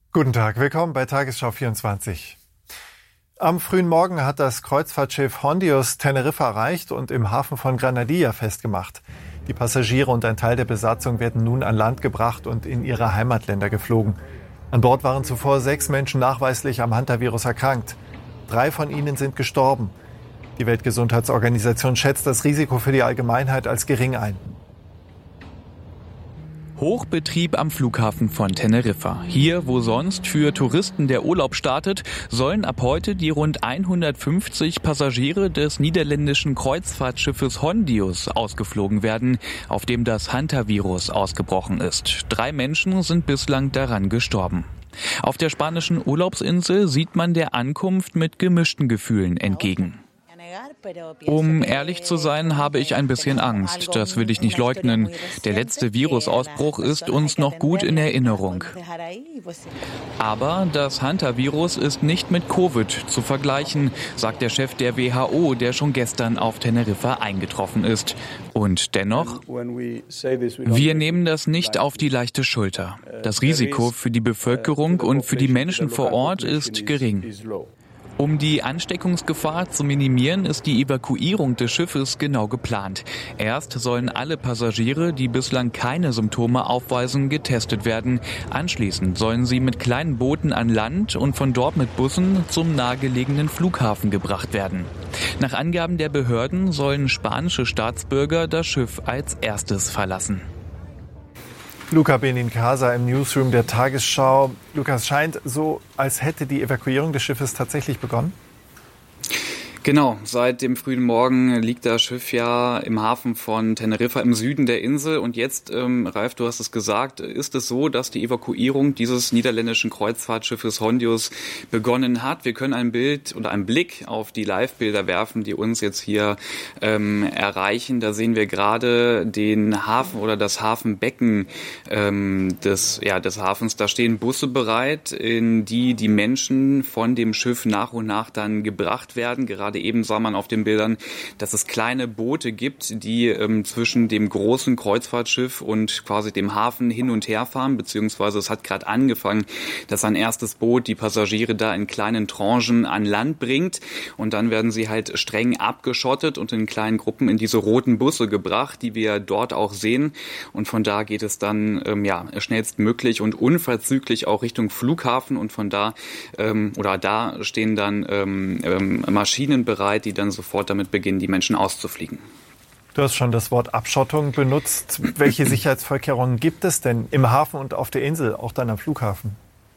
Guten Tag, willkommen bei Tagesschau 24. Am frühen Morgen hat das Kreuzfahrtschiff Hondius Teneriffa erreicht und im Hafen von Granadilla festgemacht. Die Passagiere und ein Teil der Besatzung werden nun an Land gebracht und in ihre Heimatländer geflogen. An Bord waren zuvor 6 Menschen nachweislich am Hantavirus erkrankt. 3 von ihnen sind gestorben. Die Weltgesundheitsorganisation schätzt das Risiko für die Allgemeinheit als gering ein. Hochbetrieb am Flughafen von Teneriffa. Hier, wo sonst für Touristen der Urlaub startet, sollen ab heute die rund 150 Passagiere des niederländischen Kreuzfahrtschiffes Hondius ausgeflogen werden, auf dem das Hantavirus ausgebrochen ist. 3 Menschen sind bislang daran gestorben. Auf der spanischen Urlaubsinsel sieht man der Ankunft mit gemischten Gefühlen entgegen. Um ehrlich zu sein, habe ich ein bisschen Angst. Das will ich nicht leugnen. Der letzte Virusausbruch ist uns noch gut in Erinnerung. Aber das Hantavirus ist nicht mit Covid zu vergleichen, sagt der Chef der WHO, der schon gestern auf Teneriffa eingetroffen ist. Und dennoch, wir nehmen das nicht auf die leichte Schulter. Das Risiko für die Bevölkerung und für die Menschen vor Ort ist gering. Um die Ansteckungsgefahr zu minimieren, ist die Evakuierung des Schiffes genau geplant. Erst sollen alle Passagiere, die bislang keine Symptome aufweisen, getestet werden. Anschließend sollen sie mit kleinen Booten an Land und von dort mit Bussen zum nahegelegenen Flughafen gebracht werden. Nach Angaben der Behörden sollen spanische Staatsbürger das Schiff als erstes verlassen. Luca Benincasa im Newsroom der Tagesschau. Lukas, scheint so, als hätte die Evakuierung des Schiffes tatsächlich begonnen? Genau, seit dem frühen Morgen liegt das Schiff ja im Hafen von Teneriffa im Süden der Insel. Und jetzt, Ralf, du hast es gesagt, ist es so, dass die Evakuierung dieses niederländischen Kreuzfahrtschiffes Hondius begonnen hat. Wir können ein Bild oder einen Blick auf die Live-Bilder werfen, die uns jetzt hier erreichen. Da sehen wir gerade den Hafen oder das Hafenbecken des Hafens. Da stehen Busse bereit, in die die Menschen von dem Schiff nach und nach dann gebracht werden. Gerade eben sah man auf den Bildern, dass es kleine Boote gibt, die zwischen dem großen Kreuzfahrtschiff und quasi dem Hafen hin und her fahren, beziehungsweise es hat gerade angefangen, dass ein erstes Boot die Passagiere da in kleinen Tranchen an Land bringt und dann werden sie halt streng abgeschottet und in kleinen Gruppen in diese roten Busse gebracht, die wir dort auch sehen und von da geht es dann schnellstmöglich und unverzüglich auch Richtung Flughafen und von da da stehen dann Maschinen bereit, die dann sofort damit beginnen, die Menschen auszufliegen. Du hast schon das Wort Abschottung benutzt. Welche Sicherheitsvorkehrungen gibt es denn im Hafen und auf der Insel, auch dann am Flughafen?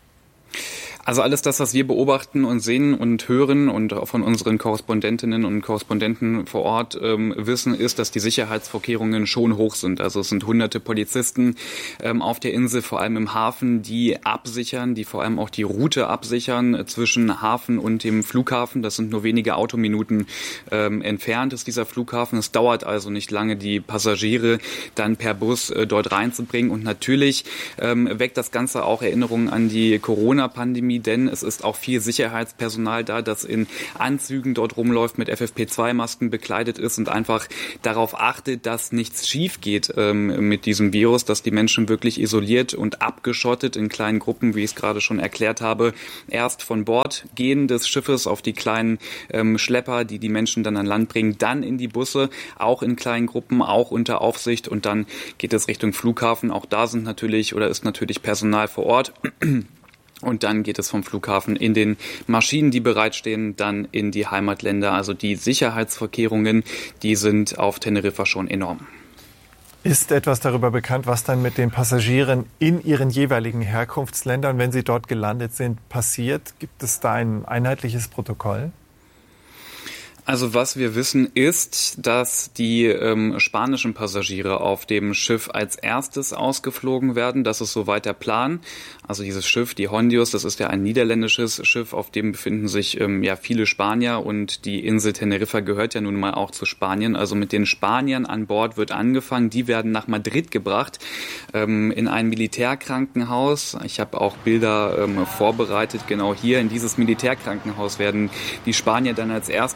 Also alles das, was wir beobachten und sehen und hören und auch von unseren Korrespondentinnen und Korrespondenten vor Ort wissen, ist, dass die Sicherheitsvorkehrungen schon hoch sind. Also es sind hunderte Polizisten auf der Insel, vor allem im Hafen, die absichern, die vor allem auch die Route absichern zwischen Hafen und dem Flughafen. Das sind nur wenige Autominuten entfernt ist dieser Flughafen. Es dauert also nicht lange, die Passagiere dann per Bus dort reinzubringen. Und natürlich weckt das Ganze auch Erinnerungen an die Corona-Pandemie, denn es ist auch viel Sicherheitspersonal da, das in Anzügen dort rumläuft, mit FFP2-Masken bekleidet ist und einfach darauf achtet, dass nichts schief geht mit diesem Virus, dass die Menschen wirklich isoliert und abgeschottet in kleinen Gruppen, wie ich es gerade schon erklärt habe, erst von Bord gehen des Schiffes auf die kleinen Schlepper, die die Menschen dann an Land bringen, dann in die Busse, auch in kleinen Gruppen, auch unter Aufsicht und dann geht es Richtung Flughafen. Auch da ist natürlich Personal vor Ort. Und dann geht es vom Flughafen in den Maschinen, die bereitstehen, dann in die Heimatländer. Also die Sicherheitsvorkehrungen, die sind auf Teneriffa schon enorm. Ist etwas darüber bekannt, was dann mit den Passagieren in ihren jeweiligen Herkunftsländern, wenn sie dort gelandet sind, passiert? Gibt es da ein einheitliches Protokoll? Also was wir wissen ist, dass die spanischen Passagiere auf dem Schiff als erstes ausgeflogen werden. Das ist soweit der Plan. Also dieses Schiff, die Hondius, das ist ja ein niederländisches Schiff, auf dem befinden sich viele Spanier und die Insel Teneriffa gehört ja nun mal auch zu Spanien. Also mit den Spaniern an Bord wird angefangen. Die werden nach Madrid gebracht in ein Militärkrankenhaus. Ich habe auch Bilder vorbereitet. Genau hier in dieses Militärkrankenhaus werden die Spanier dann als erstes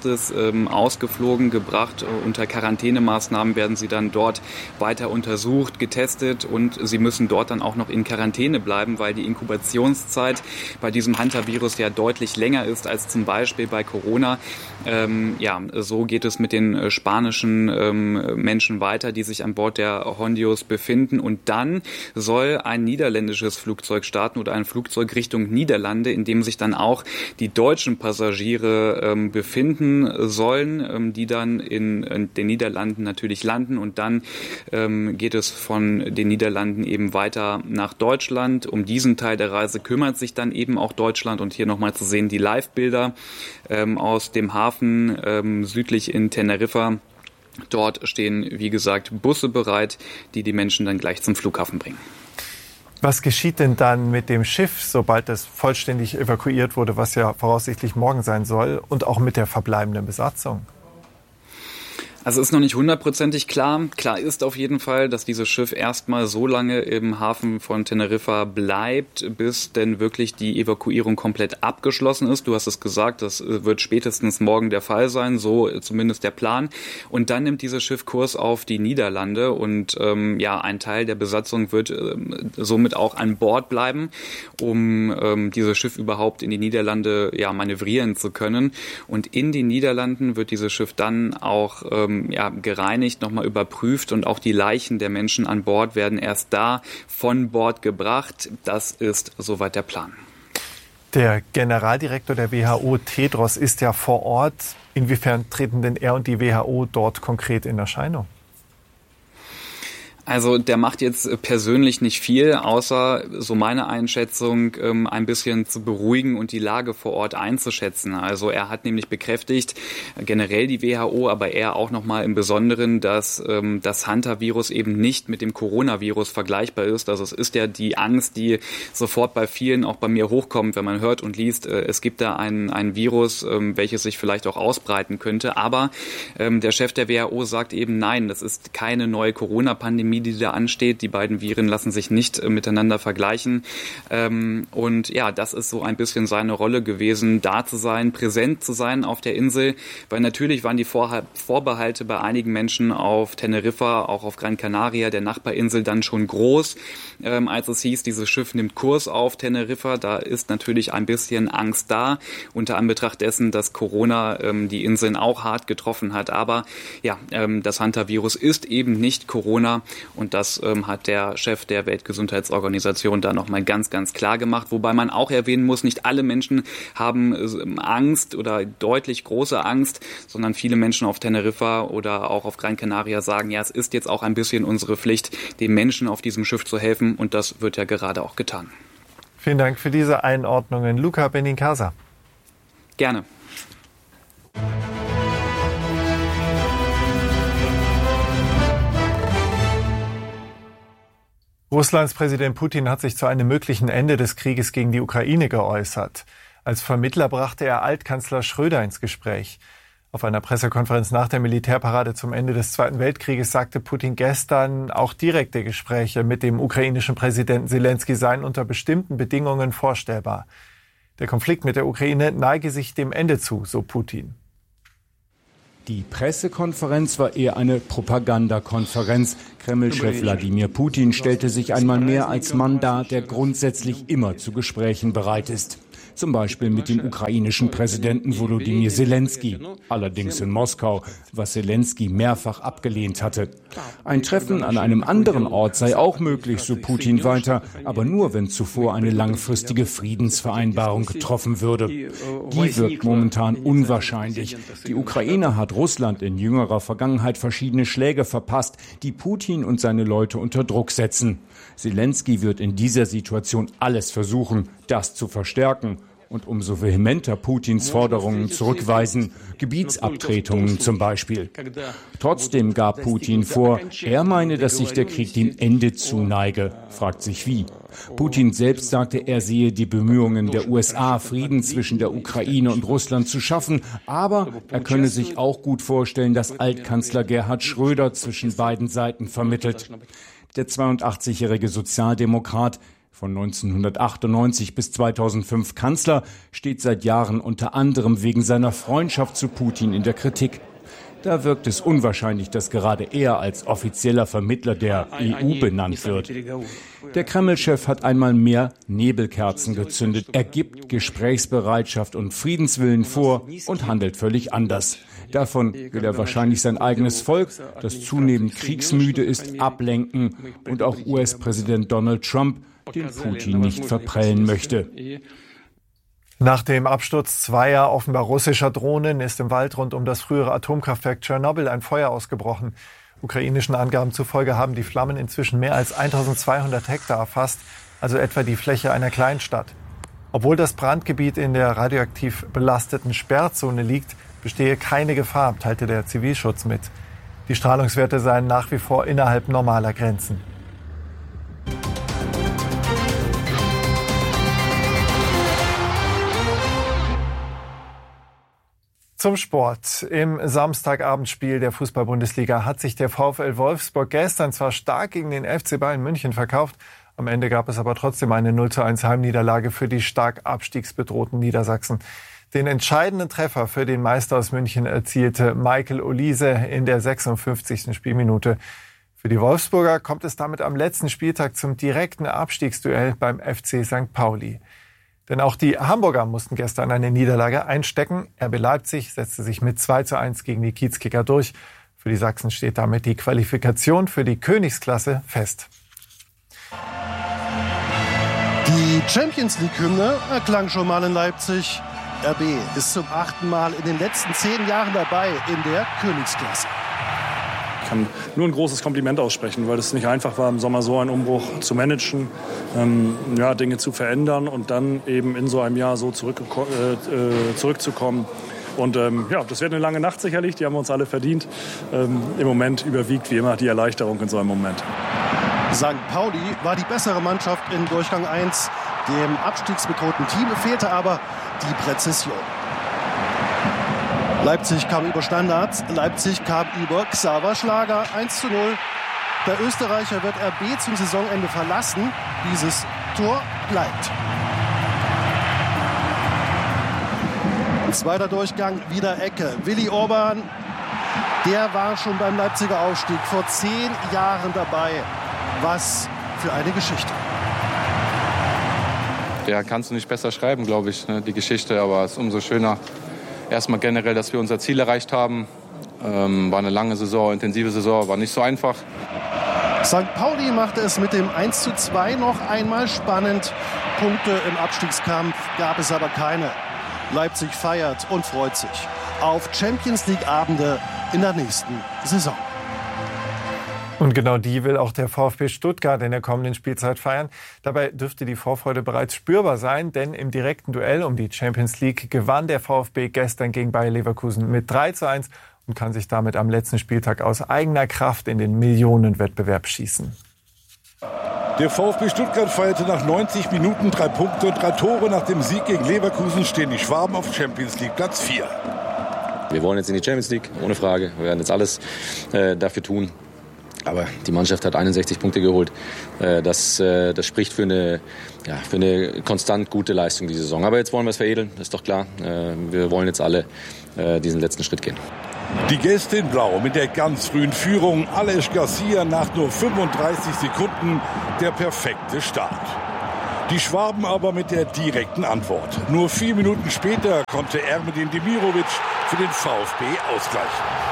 ausgeflogen, gebracht. Unter Quarantänemaßnahmen werden sie dann dort weiter untersucht, getestet und sie müssen dort dann auch noch in Quarantäne bleiben, weil die Inkubationszeit bei diesem Hantavirus ja deutlich länger ist als zum Beispiel bei Corona. So geht es mit den spanischen Menschen weiter, die sich an Bord der Hondios befinden. Und dann soll ein niederländisches Flugzeug starten oder ein Flugzeug Richtung Niederlande, in dem sich dann auch die deutschen Passagiere befinden sollen, die dann in den Niederlanden natürlich landen. Und dann geht es von den Niederlanden eben weiter nach Deutschland. Um diesen Teil der Reise kümmert sich dann eben auch Deutschland. Und hier nochmal zu sehen die Live-Bilder aus dem Hafen südlich in Teneriffa. Dort stehen, wie gesagt, Busse bereit, die die Menschen dann gleich zum Flughafen bringen. Was geschieht denn dann mit dem Schiff, sobald es vollständig evakuiert wurde, was ja voraussichtlich morgen sein soll, und auch mit der verbleibenden Besatzung? Also ist noch nicht hundertprozentig klar. Klar ist auf jeden Fall, dass dieses Schiff erstmal so lange im Hafen von Teneriffa bleibt, bis denn wirklich die Evakuierung komplett abgeschlossen ist. Du hast es gesagt, das wird spätestens morgen der Fall sein, so zumindest der Plan. Und dann nimmt dieses Schiff Kurs auf die Niederlande und ein Teil der Besatzung wird somit auch an Bord bleiben, um dieses Schiff überhaupt in die Niederlande manövrieren zu können. Und in den Niederlanden wird dieses Schiff dann auch gereinigt, nochmal überprüft und auch die Leichen der Menschen an Bord werden erst da von Bord gebracht. Das ist soweit der Plan. Der Generaldirektor der WHO, Tedros, ist ja vor Ort. Inwiefern treten denn er und die WHO dort konkret in Erscheinung? Also der macht jetzt persönlich nicht viel, außer, so meine Einschätzung, ein bisschen zu beruhigen und die Lage vor Ort einzuschätzen. Also er hat nämlich bekräftigt, generell die WHO, aber er auch nochmal im Besonderen, dass das Hantavirus eben nicht mit dem Coronavirus vergleichbar ist. Also es ist ja die Angst, die sofort bei vielen, auch bei mir hochkommt, wenn man hört und liest, es gibt da ein Virus, welches sich vielleicht auch ausbreiten könnte. Aber der Chef der WHO sagt eben, nein, das ist keine neue Corona-Pandemie, die da ansteht. Die beiden Viren lassen sich nicht miteinander vergleichen. Und ja, das ist so ein bisschen seine Rolle gewesen, da zu sein, präsent zu sein auf der Insel, weil natürlich waren die Vorbehalte bei einigen Menschen auf Teneriffa, auch auf Gran Canaria, der Nachbarinsel, dann schon groß. Als es hieß, dieses Schiff nimmt Kurs auf Teneriffa, da ist natürlich ein bisschen Angst da, unter Anbetracht dessen, dass Corona die Inseln auch hart getroffen hat. Aber ja, das Hantavirus ist eben nicht Corona. Und das hat der Chef der Weltgesundheitsorganisation da nochmal ganz, ganz klar gemacht. Wobei man auch erwähnen muss, nicht alle Menschen haben Angst oder deutlich große Angst, sondern viele Menschen auf Teneriffa oder auch auf Gran Canaria sagen, ja, es ist jetzt auch ein bisschen unsere Pflicht, den Menschen auf diesem Schiff zu helfen. Und das wird ja gerade auch getan. Vielen Dank für diese Einordnungen. Luca Benincasa. Gerne. Russlands Präsident Putin hat sich zu einem möglichen Ende des Krieges gegen die Ukraine geäußert. Als Vermittler brachte er Altkanzler Schröder ins Gespräch. Auf einer Pressekonferenz nach der Militärparade zum Ende des Zweiten Weltkrieges sagte Putin gestern, auch direkte Gespräche mit dem ukrainischen Präsidenten Selenskyj seien unter bestimmten Bedingungen vorstellbar. Der Konflikt mit der Ukraine neige sich dem Ende zu, so Putin. Die Pressekonferenz war eher eine Propagandakonferenz. Kreml-Chef Wladimir Putin stellte sich einmal mehr als Mann dar, der grundsätzlich immer zu Gesprächen bereit ist. Zum Beispiel mit dem ukrainischen Präsidenten Volodymyr Selenskyj, allerdings in Moskau, was Selenskyj mehrfach abgelehnt hatte. Ein Treffen an einem anderen Ort sei auch möglich, so Putin weiter, aber nur, wenn zuvor eine langfristige Friedensvereinbarung getroffen würde. Die wirkt momentan unwahrscheinlich. Die Ukraine hat Russland in jüngerer Vergangenheit verschiedene Schläge verpasst, die Putin und seine Leute unter Druck setzen. Selenskyj wird in dieser Situation alles versuchen, das zu verstärken und umso vehementer Putins Forderungen zurückweisen, Gebietsabtretungen zum Beispiel. Trotzdem gab Putin vor, er meine, dass sich der Krieg dem Ende zuneige, fragt sich wie. Putin selbst sagte, er sehe die Bemühungen der USA, Frieden zwischen der Ukraine und Russland zu schaffen, aber er könne sich auch gut vorstellen, dass Altkanzler Gerhard Schröder zwischen beiden Seiten vermittelt. Der 82-jährige Sozialdemokrat Von 1998 bis 2005 Kanzler, steht seit Jahren unter anderem wegen seiner Freundschaft zu Putin in der Kritik. Da wirkt es unwahrscheinlich, dass gerade er als offizieller Vermittler der EU benannt wird. Der Kreml-Chef hat einmal mehr Nebelkerzen gezündet. Er gibt Gesprächsbereitschaft und Friedenswillen vor und handelt völlig anders. Davon will er wahrscheinlich sein eigenes Volk, das zunehmend kriegsmüde ist, ablenken und auch US-Präsident Donald Trump, den Putin nicht verprellen möchte. Nach dem Absturz zweier offenbar russischer Drohnen ist im Wald rund um das frühere Atomkraftwerk Tschernobyl ein Feuer ausgebrochen. Ukrainischen Angaben zufolge haben die Flammen inzwischen mehr als 1200 Hektar erfasst, also etwa die Fläche einer Kleinstadt. Obwohl das Brandgebiet in der radioaktiv belasteten Sperrzone liegt, bestehe keine Gefahr, teilte der Zivilschutz mit. Die Strahlungswerte seien nach wie vor innerhalb normaler Grenzen. Zum Sport. Im Samstagabendspiel der Fußball-Bundesliga hat sich der VfL Wolfsburg gestern zwar stark gegen den FC Bayern München verkauft, am Ende gab es aber trotzdem eine 0:1 Heimniederlage für die stark abstiegsbedrohten Niedersachsen. Den entscheidenden Treffer für den Meister aus München erzielte Michael Olise in der 56. Spielminute. Für die Wolfsburger kommt es damit am letzten Spieltag zum direkten Abstiegsduell beim FC St. Pauli. Denn auch die Hamburger mussten gestern eine Niederlage einstecken. RB Leipzig setzte sich mit 2:1 gegen die Kiezkicker durch. Für die Sachsen steht damit die Qualifikation für die Königsklasse fest. Die Champions-League-Hymne erklang schon mal in Leipzig. RB ist zum 8. Mal in den letzten 10 Jahren dabei in der Königsklasse. Ich kann nur ein großes Kompliment aussprechen, weil es nicht einfach war, im Sommer so einen Umbruch zu managen, Dinge zu verändern und dann eben in so einem Jahr so zurückzukommen. Und das wird eine lange Nacht sicherlich, die haben wir uns alle verdient. Im Moment überwiegt wie immer die Erleichterung in so einem Moment. St. Pauli war die bessere Mannschaft in Durchgang 1. Dem abstiegsbedrohten Team fehlte aber die Präzision. Leipzig kam über Standards, Leipzig kam über Xaver Schlager 1:0. Der Österreicher wird RB zum Saisonende verlassen. Dieses Tor bleibt. Zweiter Durchgang, wieder Ecke. Willi Orban, der war schon beim Leipziger Aufstieg vor 10 Jahren dabei. Was für eine Geschichte. Ja, kannst du nicht besser schreiben, glaube ich, die Geschichte. Aber es ist umso schöner. Erstmal generell, dass wir unser Ziel erreicht haben. War eine lange Saison, intensive Saison, war nicht so einfach. St. Pauli machte es mit dem 1:2 noch einmal spannend. Punkte im Abstiegskampf gab es aber keine. Leipzig feiert und freut sich auf Champions-League-Abende in der nächsten Saison. Und genau die will auch der VfB Stuttgart in der kommenden Spielzeit feiern. Dabei dürfte die Vorfreude bereits spürbar sein, denn im direkten Duell um die Champions League gewann der VfB gestern gegen Bayer Leverkusen mit 3:1 und kann sich damit am letzten Spieltag aus eigener Kraft in den Millionenwettbewerb schießen. Der VfB Stuttgart feierte nach 90 Minuten 3 Punkte und 3 Tore. Nach dem Sieg gegen Leverkusen stehen die Schwaben auf Champions League Platz 4. Wir wollen jetzt in die Champions League, ohne Frage. Wir werden jetzt alles dafür tun. Aber die Mannschaft hat 61 Punkte geholt. Das spricht für eine konstant gute Leistung diese Saison. Aber jetzt wollen wir es veredeln, das ist doch klar. Wir wollen jetzt alle diesen letzten Schritt gehen. Die Gäste in Blau mit der ganz frühen Führung. Aleix Garcia nach nur 35 Sekunden der perfekte Start. Die Schwaben aber mit der direkten Antwort. Nur 4 Minuten später konnte Ermedin Demirovic für den VfB ausgleichen.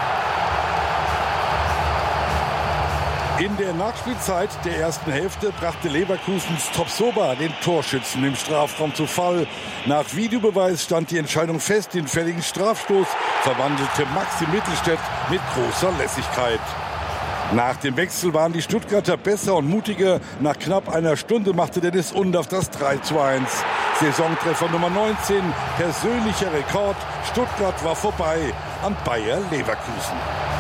In der Nachspielzeit der ersten Hälfte brachte Leverkusens Tapsoba den Torschützen im Strafraum zu Fall. Nach Videobeweis stand die Entscheidung fest. Den fälligen Strafstoß verwandelte Maxi Mittelstädt mit großer Lässigkeit. Nach dem Wechsel waren die Stuttgarter besser und mutiger. Nach knapp einer Stunde machte Dennis Undaff das 3:1. Saisontreffer Nummer 19, persönlicher Rekord. Stuttgart war vorbei an Bayer Leverkusen.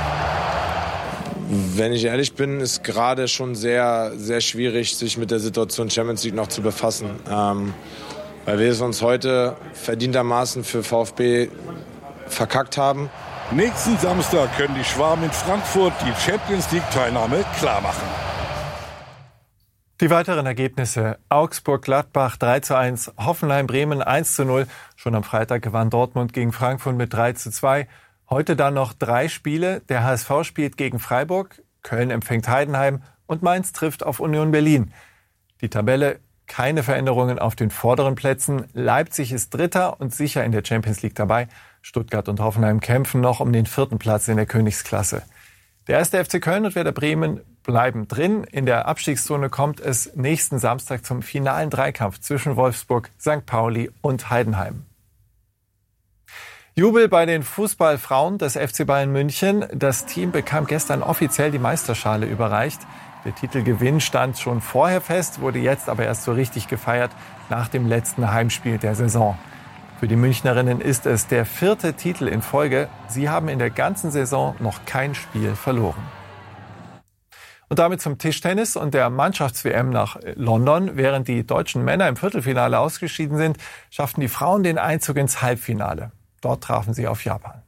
Wenn ich ehrlich bin, ist gerade schon sehr, sehr schwierig, sich mit der Situation Champions League noch zu befassen. Weil wir es uns heute verdientermaßen für VfB verkackt haben. Nächsten Samstag können die Schwaben in Frankfurt die Champions League-Teilnahme klarmachen. Die weiteren Ergebnisse: Augsburg-Gladbach 3:1, Hoffenheim-Bremen 1:0. Schon am Freitag gewann Dortmund gegen Frankfurt mit 3:2. Heute dann noch 3 Spiele. Der HSV spielt gegen Freiburg, Köln empfängt Heidenheim und Mainz trifft auf Union Berlin. Die Tabelle: keine Veränderungen auf den vorderen Plätzen. Leipzig ist Dritter und sicher in der Champions League dabei. Stuttgart und Hoffenheim kämpfen noch um den 4. Platz in der Königsklasse. Der 1. FC Köln und Werder Bremen bleiben drin. In der Abstiegszone kommt es nächsten Samstag zum finalen Dreikampf zwischen Wolfsburg, St. Pauli und Heidenheim. Jubel bei den Fußballfrauen des FC Bayern München. Das Team bekam gestern offiziell die Meisterschale überreicht. Der Titelgewinn stand schon vorher fest, wurde jetzt aber erst so richtig gefeiert nach dem letzten Heimspiel der Saison. Für die Münchnerinnen ist es der 4. Titel in Folge. Sie haben in der ganzen Saison noch kein Spiel verloren. Und damit zum Tischtennis und der Mannschafts-WM nach London. Während die deutschen Männer im Viertelfinale ausgeschieden sind, schafften die Frauen den Einzug ins Halbfinale. Dort trafen sie auf Japan.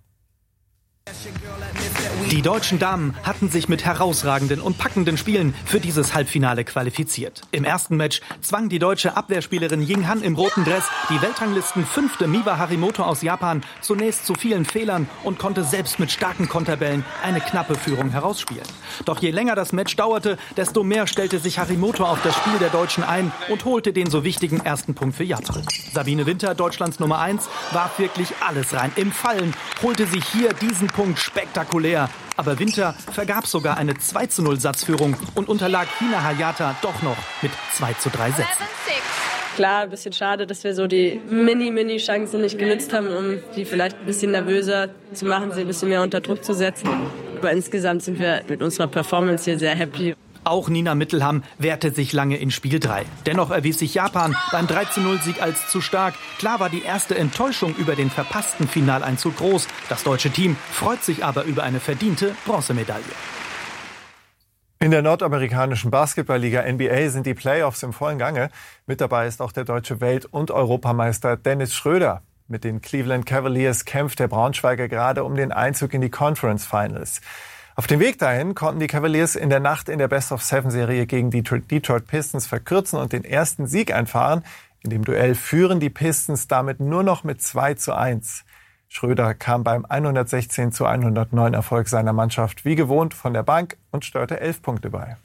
Die deutschen Damen hatten sich mit herausragenden und packenden Spielen für dieses Halbfinale qualifiziert. Im ersten Match zwang die deutsche Abwehrspielerin Ying Han im roten Dress die Weltranglisten-5. Miwa Harimoto aus Japan zunächst zu vielen Fehlern und konnte selbst mit starken Konterbällen eine knappe Führung herausspielen. Doch je länger das Match dauerte, desto mehr stellte sich Harimoto auf das Spiel der Deutschen ein und holte den so wichtigen ersten Punkt für Japan. Sabine Winter, Deutschlands Nummer 1, warf wirklich alles rein. Im Fallen holte sich hier diesen Punkt spektakulär. Aber Winter vergab sogar eine 2:0 Satzführung und unterlag Hina Hayata doch noch mit 2:3 Sätzen. Klar, ein bisschen schade, dass wir so die Mini-Chancen nicht genutzt haben, um die vielleicht ein bisschen nervöser zu machen, sie ein bisschen mehr unter Druck zu setzen. Aber insgesamt sind wir mit unserer Performance hier sehr happy. Auch Nina Mittelham wehrte sich lange in Spiel 3. Dennoch erwies sich Japan beim 3:0-Sieg als zu stark. Klar war die erste Enttäuschung über den verpassten Finaleinzug groß. Das deutsche Team freut sich aber über eine verdiente Bronzemedaille. In der nordamerikanischen Basketballliga NBA sind die Playoffs im vollen Gange. Mit dabei ist auch der deutsche Welt- und Europameister Dennis Schröder. Mit den Cleveland Cavaliers kämpft der Braunschweiger gerade um den Einzug in die Conference Finals. Auf dem Weg dahin konnten die Cavaliers in der Nacht in der Best-of-7-Serie gegen die Detroit Pistons verkürzen und den ersten Sieg einfahren. In dem Duell führen die Pistons damit nur noch mit 2:1. Schröder kam beim 116:109 Erfolg seiner Mannschaft wie gewohnt von der Bank und steuerte 11 Punkte bei.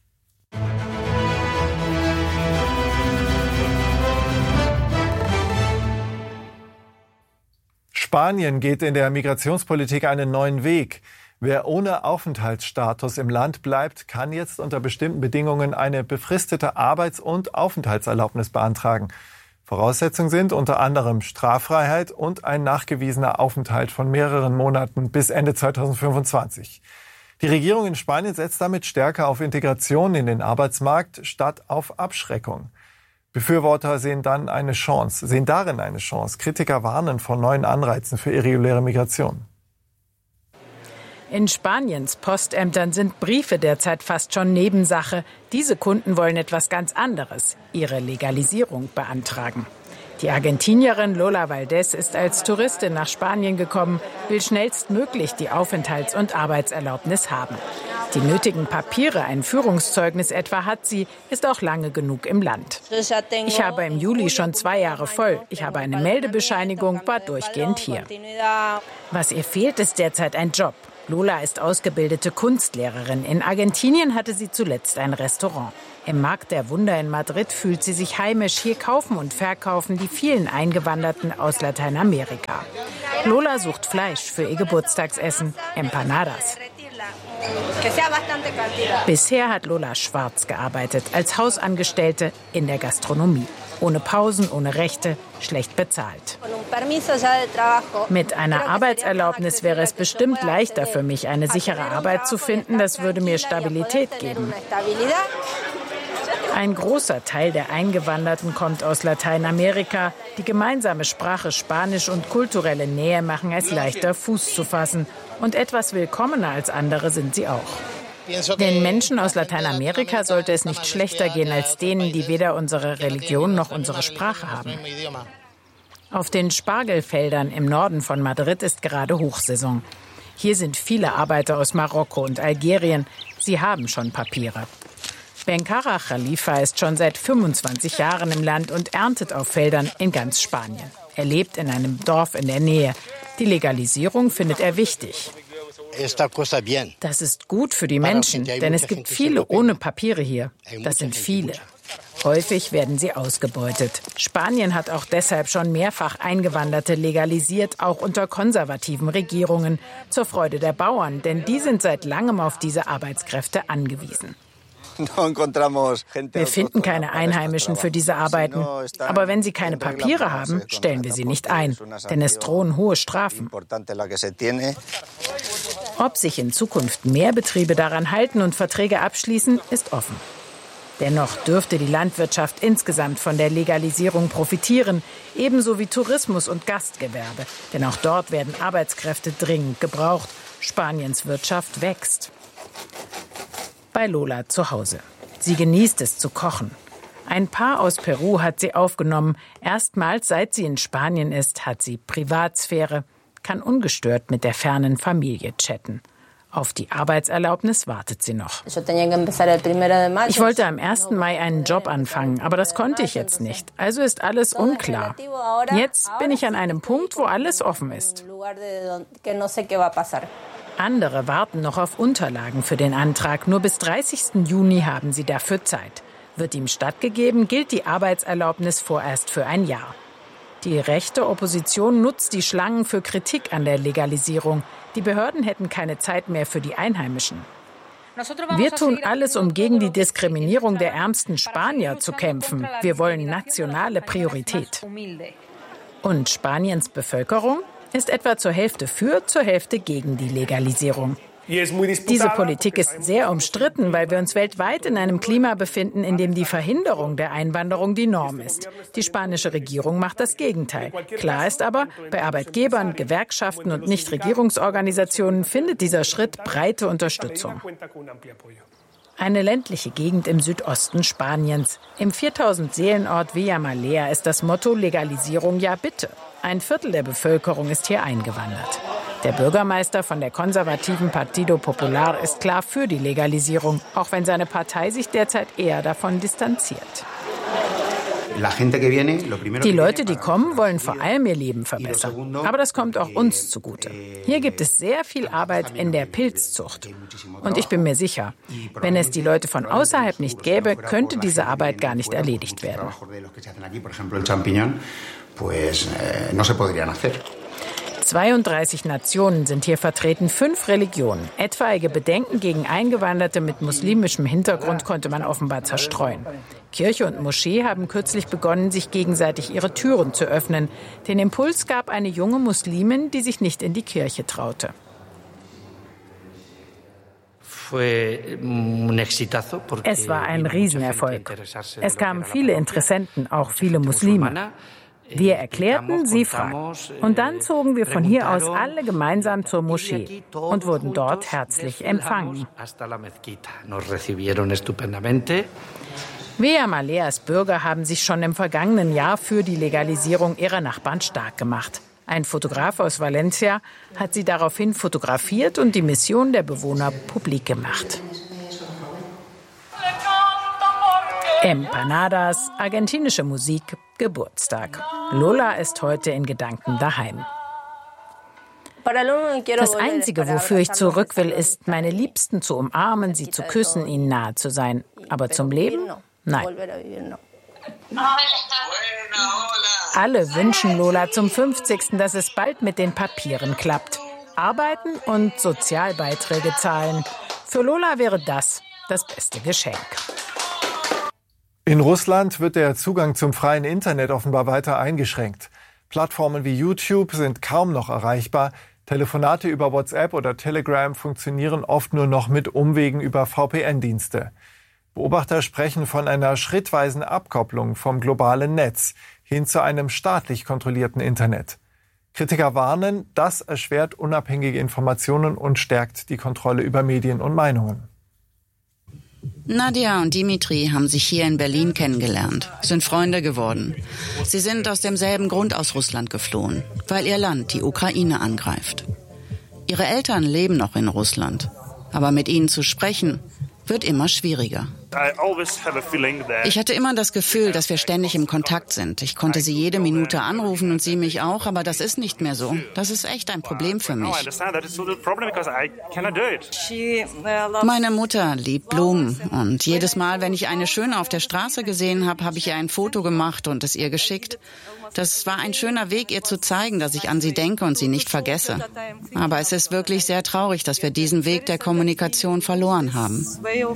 Spanien geht in der Migrationspolitik einen neuen Weg. Wer ohne Aufenthaltsstatus im Land bleibt, kann jetzt unter bestimmten Bedingungen eine befristete Arbeits- und Aufenthaltserlaubnis beantragen. Voraussetzungen sind unter anderem Straffreiheit und ein nachgewiesener Aufenthalt von mehreren Monaten bis Ende 2025. Die Regierung in Spanien setzt damit stärker auf Integration in den Arbeitsmarkt statt auf Abschreckung. Befürworter sehen darin eine Chance. Kritiker warnen vor neuen Anreizen für irreguläre Migration. In Spaniens Postämtern sind Briefe derzeit fast schon Nebensache. Diese Kunden wollen etwas ganz anderes, ihre Legalisierung beantragen. Die Argentinierin Lola Valdés ist als Touristin nach Spanien gekommen, will schnellstmöglich die Aufenthalts- und Arbeitserlaubnis haben. Die nötigen Papiere, ein Führungszeugnis etwa hat sie, ist auch lange genug im Land. Ich habe im Juli schon 2 Jahre voll. Ich habe eine Meldebescheinigung, war durchgehend hier. Was ihr fehlt, ist derzeit ein Job. Lola ist ausgebildete Kunstlehrerin. In Argentinien hatte sie zuletzt ein Restaurant. Im Markt der Wunder in Madrid fühlt sie sich heimisch. Hier kaufen und verkaufen die vielen Eingewanderten aus Lateinamerika. Lola sucht Fleisch für ihr Geburtstagsessen, Empanadas. Bisher hat Lola schwarz gearbeitet, als Hausangestellte in der Gastronomie. Ohne Pausen, ohne Rechte, schlecht bezahlt. Mit einer Arbeitserlaubnis wäre es bestimmt leichter für mich, eine sichere Arbeit zu finden. Das würde mir Stabilität geben. Ein großer Teil der Eingewanderten kommt aus Lateinamerika. Die gemeinsame Sprache Spanisch und kulturelle Nähe machen es leichter, Fuß zu fassen. Und etwas willkommener als andere sind sie auch. Den Menschen aus Lateinamerika sollte es nicht schlechter gehen als denen, die weder unsere Religion noch unsere Sprache haben. Auf den Spargelfeldern im Norden von Madrid ist gerade Hochsaison. Hier sind viele Arbeiter aus Marokko und Algerien. Sie haben schon Papiere. Benkara Khalifa ist schon seit 25 Jahren im Land und erntet auf Feldern in ganz Spanien. Er lebt in einem Dorf in der Nähe. Die Legalisierung findet er wichtig. Das ist gut für die Menschen, denn es gibt viele ohne Papiere hier. Das sind viele. Häufig werden sie ausgebeutet. Spanien hat auch deshalb schon mehrfach Eingewanderte legalisiert, auch unter konservativen Regierungen, zur Freude der Bauern, denn die sind seit langem auf diese Arbeitskräfte angewiesen. Wir finden keine Einheimischen für diese Arbeiten. Aber wenn sie keine Papiere haben, stellen wir sie nicht ein, denn es drohen hohe Strafen. Ob sich in Zukunft mehr Betriebe daran halten und Verträge abschließen, ist offen. Dennoch dürfte die Landwirtschaft insgesamt von der Legalisierung profitieren, ebenso wie Tourismus und Gastgewerbe. Denn auch dort werden Arbeitskräfte dringend gebraucht. Spaniens Wirtschaft wächst. Bei Lola zu Hause. Sie genießt es zu kochen. Ein Paar aus Peru hat sie aufgenommen. Erstmals, seit sie in Spanien ist, hat sie Privatsphäre, kann ungestört mit der fernen Familie chatten. Auf die Arbeitserlaubnis wartet sie noch. Ich wollte am 1. Mai einen Job anfangen, aber das konnte ich jetzt nicht. Also ist alles unklar. Jetzt bin ich an einem Punkt, wo alles offen ist. Andere warten noch auf Unterlagen für den Antrag. Nur bis 30. Juni haben sie dafür Zeit. Wird ihm stattgegeben, gilt die Arbeitserlaubnis vorerst für ein Jahr. Die rechte Opposition nutzt die Schlangen für Kritik an der Legalisierung. Die Behörden hätten keine Zeit mehr für die Einheimischen. Wir tun alles, um gegen die Diskriminierung der ärmsten Spanier zu kämpfen. Wir wollen nationale Priorität. Und Spaniens Bevölkerung ist etwa zur Hälfte für, zur Hälfte gegen die Legalisierung. Diese Politik ist sehr umstritten, weil wir uns weltweit in einem Klima befinden, in dem die Verhinderung der Einwanderung die Norm ist. Die spanische Regierung macht das Gegenteil. Klar ist aber, bei Arbeitgebern, Gewerkschaften und Nichtregierungsorganisationen findet dieser Schritt breite Unterstützung. Eine ländliche Gegend im Südosten Spaniens. Im 4000-Seelenort Villamalea ist das Motto Legalisierung ja bitte. Ein Viertel der Bevölkerung ist hier eingewandert. Der Bürgermeister von der konservativen Partido Popular ist klar für die Legalisierung, auch wenn seine Partei sich derzeit eher davon distanziert. Die Leute, die kommen, wollen vor allem ihr Leben verbessern. Aber das kommt auch uns zugute. Hier gibt es sehr viel Arbeit in der Pilzzucht. Und ich bin mir sicher, wenn es die Leute von außerhalb nicht gäbe, könnte diese Arbeit gar nicht erledigt werden. 32 Nationen sind hier vertreten, 5 Religionen. Etwaige Bedenken gegen Eingewanderte mit muslimischem Hintergrund konnte man offenbar zerstreuen. Kirche und Moschee haben kürzlich begonnen, sich gegenseitig ihre Türen zu öffnen. Den Impuls gab eine junge Muslimin, die sich nicht in die Kirche traute. Es war ein Riesenerfolg. Es kamen viele Interessenten, auch viele Muslime. Wir erklärten, sie fragten. Und dann zogen wir von hier aus alle gemeinsam zur Moschee und wurden dort herzlich empfangen. Villamaleas Bürger haben sich schon im vergangenen Jahr für die Legalisierung ihrer Nachbarn stark gemacht. Ein Fotograf aus Valencia hat sie daraufhin fotografiert und die Mission der Bewohner publik gemacht. Empanadas, argentinische Musik, Geburtstag. Lola ist heute in Gedanken daheim. Das Einzige, wofür ich zurück will, ist, meine Liebsten zu umarmen, sie zu küssen, ihnen nahe zu sein. Aber zum Leben? Nein. Alle wünschen Lola zum 50., dass es bald mit den Papieren klappt. Arbeiten und Sozialbeiträge zahlen. Für Lola wäre das beste Geschenk. In Russland wird der Zugang zum freien Internet offenbar weiter eingeschränkt. Plattformen wie YouTube sind kaum noch erreichbar. Telefonate über WhatsApp oder Telegram funktionieren oft nur noch mit Umwegen über VPN-Dienste. Beobachter sprechen von einer schrittweisen Abkopplung vom globalen Netz hin zu einem staatlich kontrollierten Internet. Kritiker warnen, das erschwert unabhängige Informationen und stärkt die Kontrolle über Medien und Meinungen. Nadja und Dimitri haben sich hier in Berlin kennengelernt, sind Freunde geworden. Sie sind aus demselben Grund aus Russland geflohen, weil ihr Land die Ukraine angreift. Ihre Eltern leben noch in Russland, aber mit ihnen zu sprechen wird immer schwieriger. Ich hatte immer das Gefühl, dass wir ständig im Kontakt sind. Ich konnte sie jede Minute anrufen und sie mich auch, aber das ist nicht mehr so. Das ist echt ein Problem für mich. Meine Mutter liebt Blumen und jedes Mal, wenn ich eine schöne auf der Straße gesehen habe, habe ich ihr ein Foto gemacht und es ihr geschickt. Das war ein schöner Weg, ihr zu zeigen, dass ich an sie denke und sie nicht vergesse. Aber es ist wirklich sehr traurig, dass wir diesen Weg der Kommunikation verloren haben.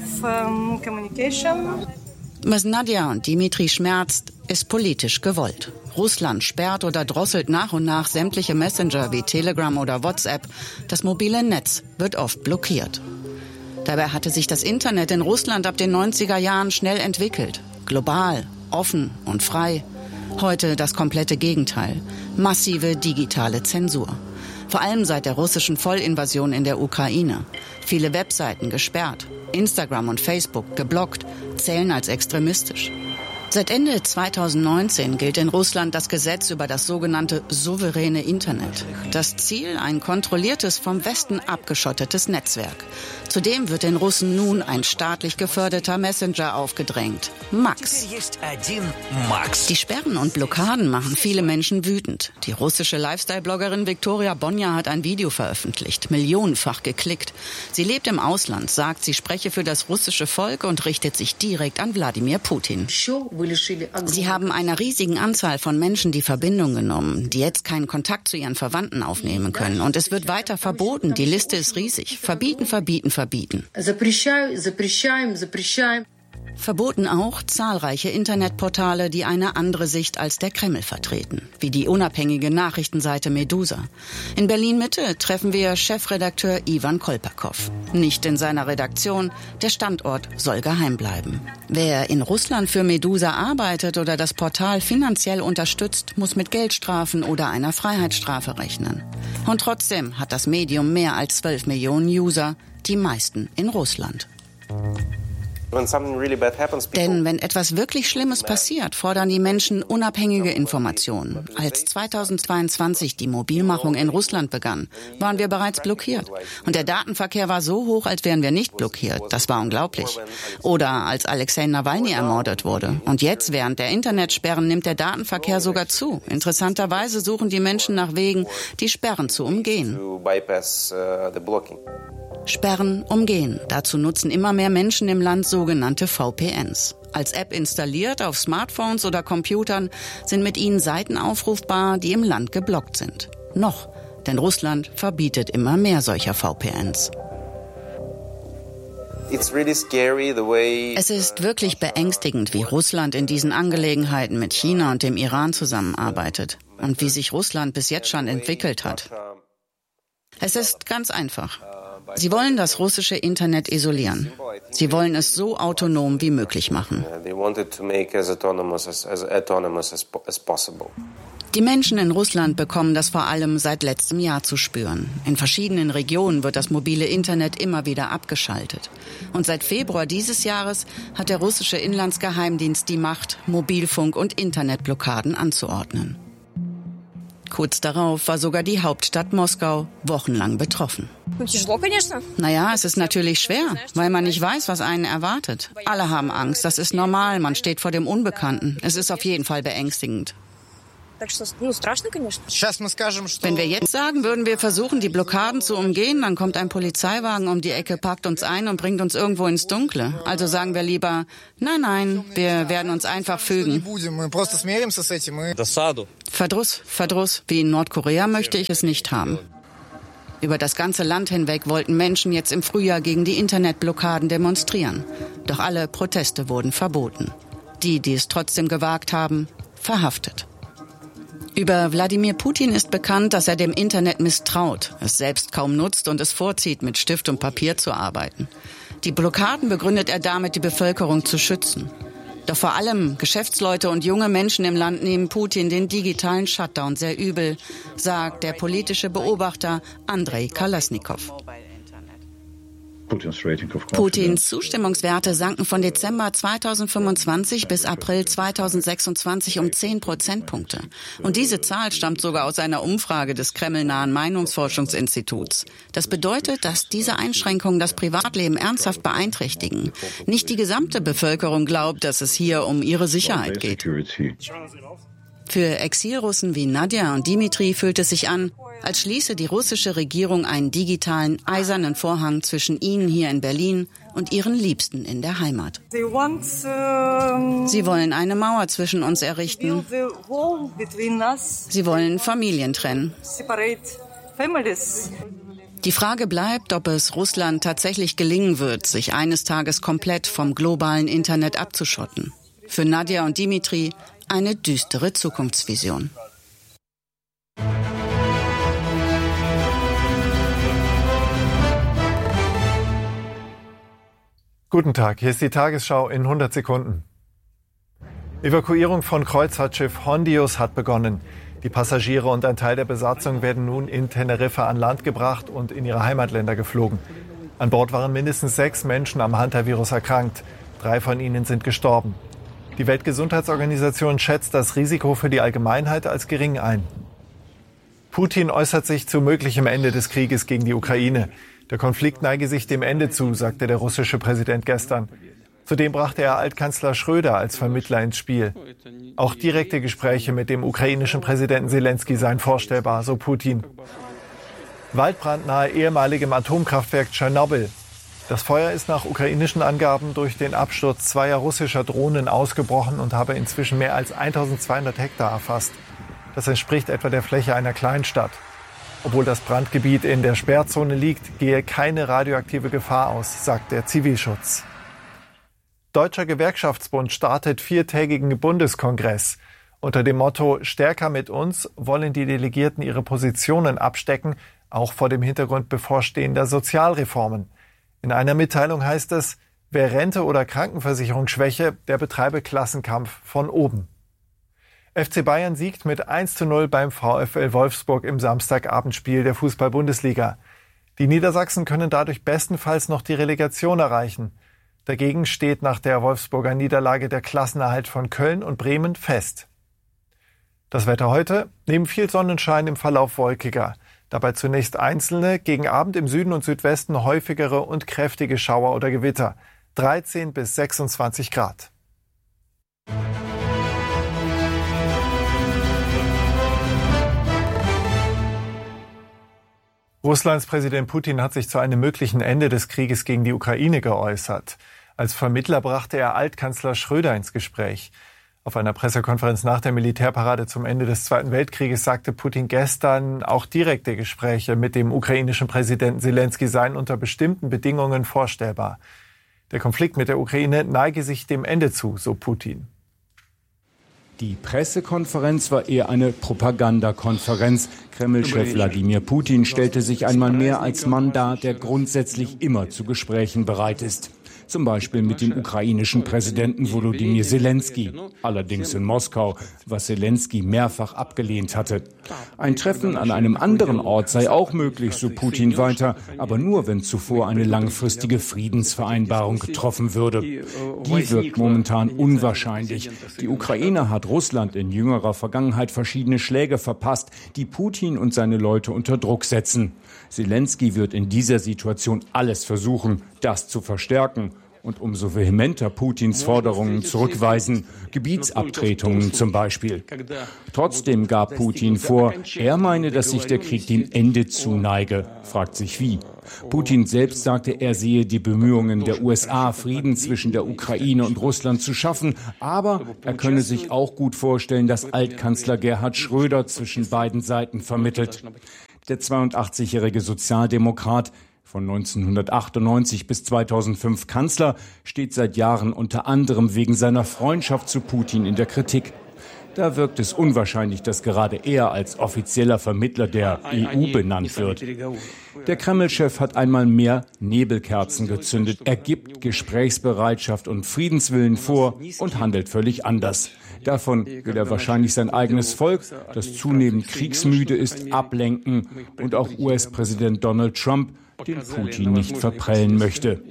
Was Nadja und Dimitri schmerzt, ist politisch gewollt. Russland sperrt oder drosselt nach und nach sämtliche Messenger wie Telegram oder WhatsApp. Das mobile Netz wird oft blockiert. Dabei hatte sich das Internet in Russland ab den 90er Jahren schnell entwickelt. Global, offen und frei. Heute das komplette Gegenteil. Massive digitale Zensur. Vor allem seit der russischen Vollinvasion in der Ukraine. Viele Webseiten gesperrt. Instagram und Facebook geblockt, zählen als extremistisch. Seit Ende 2019 gilt in Russland das Gesetz über das sogenannte souveräne Internet. Das Ziel, ein kontrolliertes, vom Westen abgeschottetes Netzwerk. Zudem wird den Russen nun ein staatlich geförderter Messenger aufgedrängt. Max. Die Sperren und Blockaden machen viele Menschen wütend. Die russische Lifestyle-Bloggerin Viktoria Bonja hat ein Video veröffentlicht, millionenfach geklickt. Sie lebt im Ausland, sagt, sie spreche für das russische Volk und richtet sich direkt an Wladimir Putin. Sie haben einer riesigen Anzahl von Menschen die Verbindung genommen, die jetzt keinen Kontakt zu ihren Verwandten aufnehmen können. Und es wird weiter verboten. Die Liste ist riesig. Verbieten, verbieten, verbieten. Verboten auch zahlreiche Internetportale, die eine andere Sicht als der Kreml vertreten, wie die unabhängige Nachrichtenseite Medusa. In Berlin-Mitte treffen wir Chefredakteur Ivan Kolpakow. Nicht in seiner Redaktion, der Standort soll geheim bleiben. Wer in Russland für Medusa arbeitet oder das Portal finanziell unterstützt, muss mit Geldstrafen oder einer Freiheitsstrafe rechnen. Und trotzdem hat das Medium mehr als 12 Millionen User, die meisten in Russland. Denn wenn etwas wirklich Schlimmes passiert, fordern die Menschen unabhängige Informationen. Als 2022 die Mobilmachung in Russland begann, waren wir bereits blockiert. Und der Datenverkehr war so hoch, als wären wir nicht blockiert. Das war unglaublich. Oder als Alexei Nawalny ermordet wurde. Und jetzt, während der Internetsperren, nimmt der Datenverkehr sogar zu. Interessanterweise suchen die Menschen nach Wegen, die Sperren zu umgehen. Sperren umgehen. Dazu nutzen immer mehr Menschen im Land sogenannte VPNs. Als App installiert auf Smartphones oder Computern sind mit ihnen Seiten aufrufbar, die im Land geblockt sind. Noch, denn Russland verbietet immer mehr solcher VPNs. Es ist wirklich beängstigend, wie Russland in diesen Angelegenheiten mit China und dem Iran zusammenarbeitet und wie sich Russland bis jetzt schon entwickelt hat. Es ist ganz einfach. Sie wollen das russische Internet isolieren. Sie wollen es so autonom wie möglich machen. Die Menschen in Russland bekommen das vor allem seit letztem Jahr zu spüren. In verschiedenen Regionen wird das mobile Internet immer wieder abgeschaltet. Und seit Februar dieses Jahres hat der russische Inlandsgeheimdienst die Macht, Mobilfunk- und Internetblockaden anzuordnen. Kurz darauf war sogar die Hauptstadt Moskau wochenlang betroffen. Naja, es ist natürlich schwer, weil man nicht weiß, was einen erwartet. Alle haben Angst, das ist normal, man steht vor dem Unbekannten. Es ist auf jeden Fall beängstigend. Wenn wir jetzt sagen, würden wir versuchen, die Blockaden zu umgehen, dann kommt ein Polizeiwagen um die Ecke, packt uns ein und bringt uns irgendwo ins Dunkle. Also sagen wir lieber, nein, wir werden uns einfach fügen. Verdruss, wie in Nordkorea möchte ich es nicht haben. Über das ganze Land hinweg wollten Menschen jetzt im Frühjahr gegen die Internetblockaden demonstrieren. Doch alle Proteste wurden verboten. Die es trotzdem gewagt haben, verhaftet. Über Wladimir Putin ist bekannt, dass er dem Internet misstraut, es selbst kaum nutzt und es vorzieht, mit Stift und Papier zu arbeiten. Die Blockaden begründet er damit, die Bevölkerung zu schützen. Doch vor allem Geschäftsleute und junge Menschen im Land nehmen Putin den digitalen Shutdown sehr übel, sagt der politische Beobachter Andrei Kalasnikow. Putins Zustimmungswerte sanken von Dezember 2025 bis April 2026 um 10 Prozentpunkte. Und diese Zahl stammt sogar aus einer Umfrage des kremlnahen Meinungsforschungsinstituts. Das bedeutet, dass diese Einschränkungen das Privatleben ernsthaft beeinträchtigen. Nicht die gesamte Bevölkerung glaubt, dass es hier um ihre Sicherheit geht. Für Exilrussen wie Nadja und Dimitri fühlt es sich an, als schließe die russische Regierung einen digitalen, eisernen Vorhang zwischen ihnen hier in Berlin und ihren Liebsten in der Heimat. Sie wollen eine Mauer zwischen uns errichten. Sie wollen Familien trennen. Die Frage bleibt, ob es Russland tatsächlich gelingen wird, sich eines Tages komplett vom globalen Internet abzuschotten. Für Nadja und Dimitri eine düstere Zukunftsvision. Guten Tag, hier ist die Tagesschau in 100 Sekunden. Evakuierung von Kreuzfahrtschiff Hondius hat begonnen. Die Passagiere und ein Teil der Besatzung werden nun in Teneriffa an Land gebracht und in ihre Heimatländer geflogen. An Bord waren mindestens 6 Menschen am Hantavirus erkrankt. 3 von ihnen sind gestorben. Die Weltgesundheitsorganisation schätzt das Risiko für die Allgemeinheit als gering ein. Putin äußert sich zu möglichem Ende des Krieges gegen die Ukraine. Der Konflikt neige sich dem Ende zu, sagte der russische Präsident gestern. Zudem brachte er Altkanzler Schröder als Vermittler ins Spiel. Auch direkte Gespräche mit dem ukrainischen Präsidenten Selenskyj seien vorstellbar, so Putin. Waldbrand nahe ehemaligem Atomkraftwerk Tschernobyl. Das Feuer ist nach ukrainischen Angaben durch den Absturz 2 russischer Drohnen ausgebrochen und habe inzwischen mehr als 1200 Hektar erfasst. Das entspricht etwa der Fläche einer Kleinstadt. Obwohl das Brandgebiet in der Sperrzone liegt, gehe keine radioaktive Gefahr aus, sagt der Zivilschutz. Deutscher Gewerkschaftsbund startet 4-tägigen Bundeskongress. Unter dem Motto »Stärker mit uns« wollen die Delegierten ihre Positionen abstecken, auch vor dem Hintergrund bevorstehender Sozialreformen. In einer Mitteilung heißt es, wer Rente oder Krankenversicherung schwäche, der betreibe Klassenkampf von oben. FC Bayern siegt mit 1:0 beim VfL Wolfsburg im Samstagabendspiel der Fußball-Bundesliga. Die Niedersachsen können dadurch bestenfalls noch die Relegation erreichen. Dagegen steht nach der Wolfsburger Niederlage der Klassenerhalt von Köln und Bremen fest. Das Wetter heute, neben viel Sonnenschein im Verlauf wolkiger. Dabei zunächst einzelne, gegen Abend im Süden und Südwesten häufigere und kräftige Schauer oder Gewitter. 13 bis 26 Grad. Russlands Präsident Putin hat sich zu einem möglichen Ende des Krieges gegen die Ukraine geäußert. Als Vermittler brachte er Altkanzler Schröder ins Gespräch. Auf einer Pressekonferenz nach der Militärparade zum Ende des Zweiten Weltkrieges sagte Putin gestern, auch direkte Gespräche mit dem ukrainischen Präsidenten Selenskyj seien unter bestimmten Bedingungen vorstellbar. Der Konflikt mit der Ukraine neige sich dem Ende zu, so Putin. Die Pressekonferenz war eher eine Propagandakonferenz. Kreml-Chef Wladimir Putin stellte sich einmal mehr als Mann dar, der grundsätzlich immer zu Gesprächen bereit ist. Zum Beispiel mit dem ukrainischen Präsidenten Volodymyr Selenskyj, allerdings in Moskau, was Selenskyj mehrfach abgelehnt hatte. Ein Treffen an einem anderen Ort sei auch möglich, so Putin weiter, aber nur, wenn zuvor eine langfristige Friedensvereinbarung getroffen würde. Die wirkt momentan unwahrscheinlich. Die Ukraine hat Russland in jüngerer Vergangenheit verschiedene Schläge verpasst, die Putin und seine Leute unter Druck setzen. Selenskyj wird in dieser Situation alles versuchen, das zu verstärken und umso vehementer Putins Forderungen zurückweisen, Gebietsabtretungen zum Beispiel. Trotzdem gab Putin vor, er meine, dass sich der Krieg dem Ende zuneige, fragt sich wie. Putin selbst sagte, er sehe die Bemühungen der USA, Frieden zwischen der Ukraine und Russland zu schaffen, aber er könne sich auch gut vorstellen, dass Altkanzler Gerhard Schröder zwischen beiden Seiten vermittelt. Der 82-jährige Sozialdemokrat, von 1998 bis 2005 Kanzler, steht seit Jahren unter anderem wegen seiner Freundschaft zu Putin in der Kritik. Da wirkt es unwahrscheinlich, dass gerade er als offizieller Vermittler der EU benannt wird. Der Kreml-Chef hat einmal mehr Nebelkerzen gezündet. Er gibt Gesprächsbereitschaft und Friedenswillen vor und handelt völlig anders. Davon will er wahrscheinlich sein eigenes Volk, das zunehmend kriegsmüde ist, ablenken und auch US-Präsident Donald Trump, den Putin nicht verprellen möchte.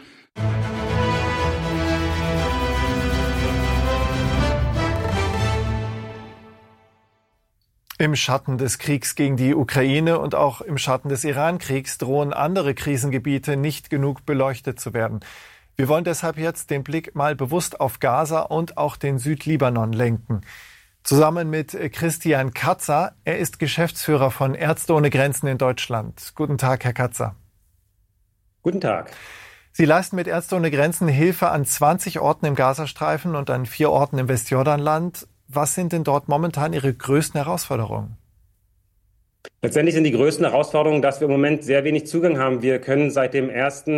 Im Schatten des Kriegs gegen die Ukraine und auch im Schatten des Iran-Kriegs drohen andere Krisengebiete nicht genug beleuchtet zu werden. Wir wollen deshalb jetzt den Blick mal bewusst auf Gaza und auch den Südlibanon lenken. Zusammen mit Christian Katzer. Er ist Geschäftsführer von Ärzte ohne Grenzen in Deutschland. Guten Tag, Herr Katzer. Guten Tag. Sie leisten mit Ärzte ohne Grenzen Hilfe an 20 Orten im Gazastreifen und an 4 Orten im Westjordanland. Was sind denn dort momentan Ihre größten Herausforderungen? Letztendlich sind die größten Herausforderungen, dass wir im Moment sehr wenig Zugang haben. Wir können seit dem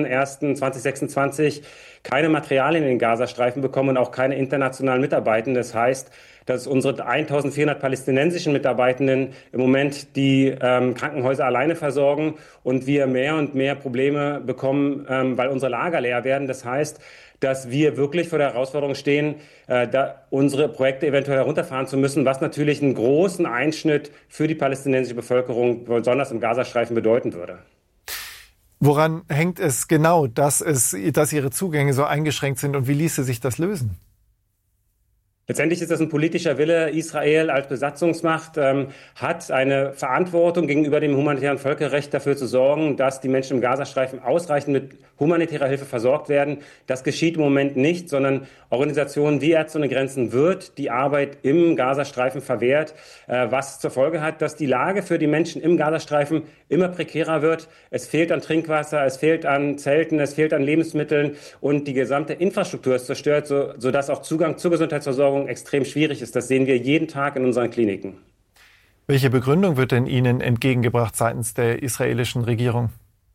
01.01.2026 keine Materialien in den Gazastreifen bekommen und auch keine internationalen Mitarbeitenden. Das heißt, dass unsere 1400 palästinensischen Mitarbeitenden im Moment die Krankenhäuser alleine versorgen und wir mehr und mehr Probleme bekommen, weil unsere Lager leer werden. Das heißt, dass wir wirklich vor der Herausforderung stehen, unsere Projekte eventuell herunterfahren zu müssen, was natürlich einen großen Einschnitt für die palästinensische Bevölkerung, besonders im Gazastreifen, bedeuten würde. Woran hängt es genau, dass Ihre Zugänge so eingeschränkt sind und wie ließe sich das lösen? Letztendlich ist das ein politischer Wille. Israel als Besatzungsmacht hat eine Verantwortung gegenüber dem humanitären Völkerrecht dafür zu sorgen, dass die Menschen im Gazastreifen ausreichend mit humanitärer Hilfe versorgt werden. Das geschieht im Moment nicht, sondern Organisationen wie Ärzte ohne Grenzen wird die Arbeit im Gazastreifen verwehrt, was zur Folge hat, dass die Lage für die Menschen im Gazastreifen immer prekärer wird. Es fehlt an Trinkwasser, es fehlt an Zelten, es fehlt an Lebensmitteln und die gesamte Infrastruktur ist zerstört, sodass auch Zugang zur Gesundheitsversorgung extrem schwierig ist. Das sehen wir jeden Tag in unseren Kliniken. Welche Begründung wird denn Ihnen entgegengebracht seitens der israelischen Regierung?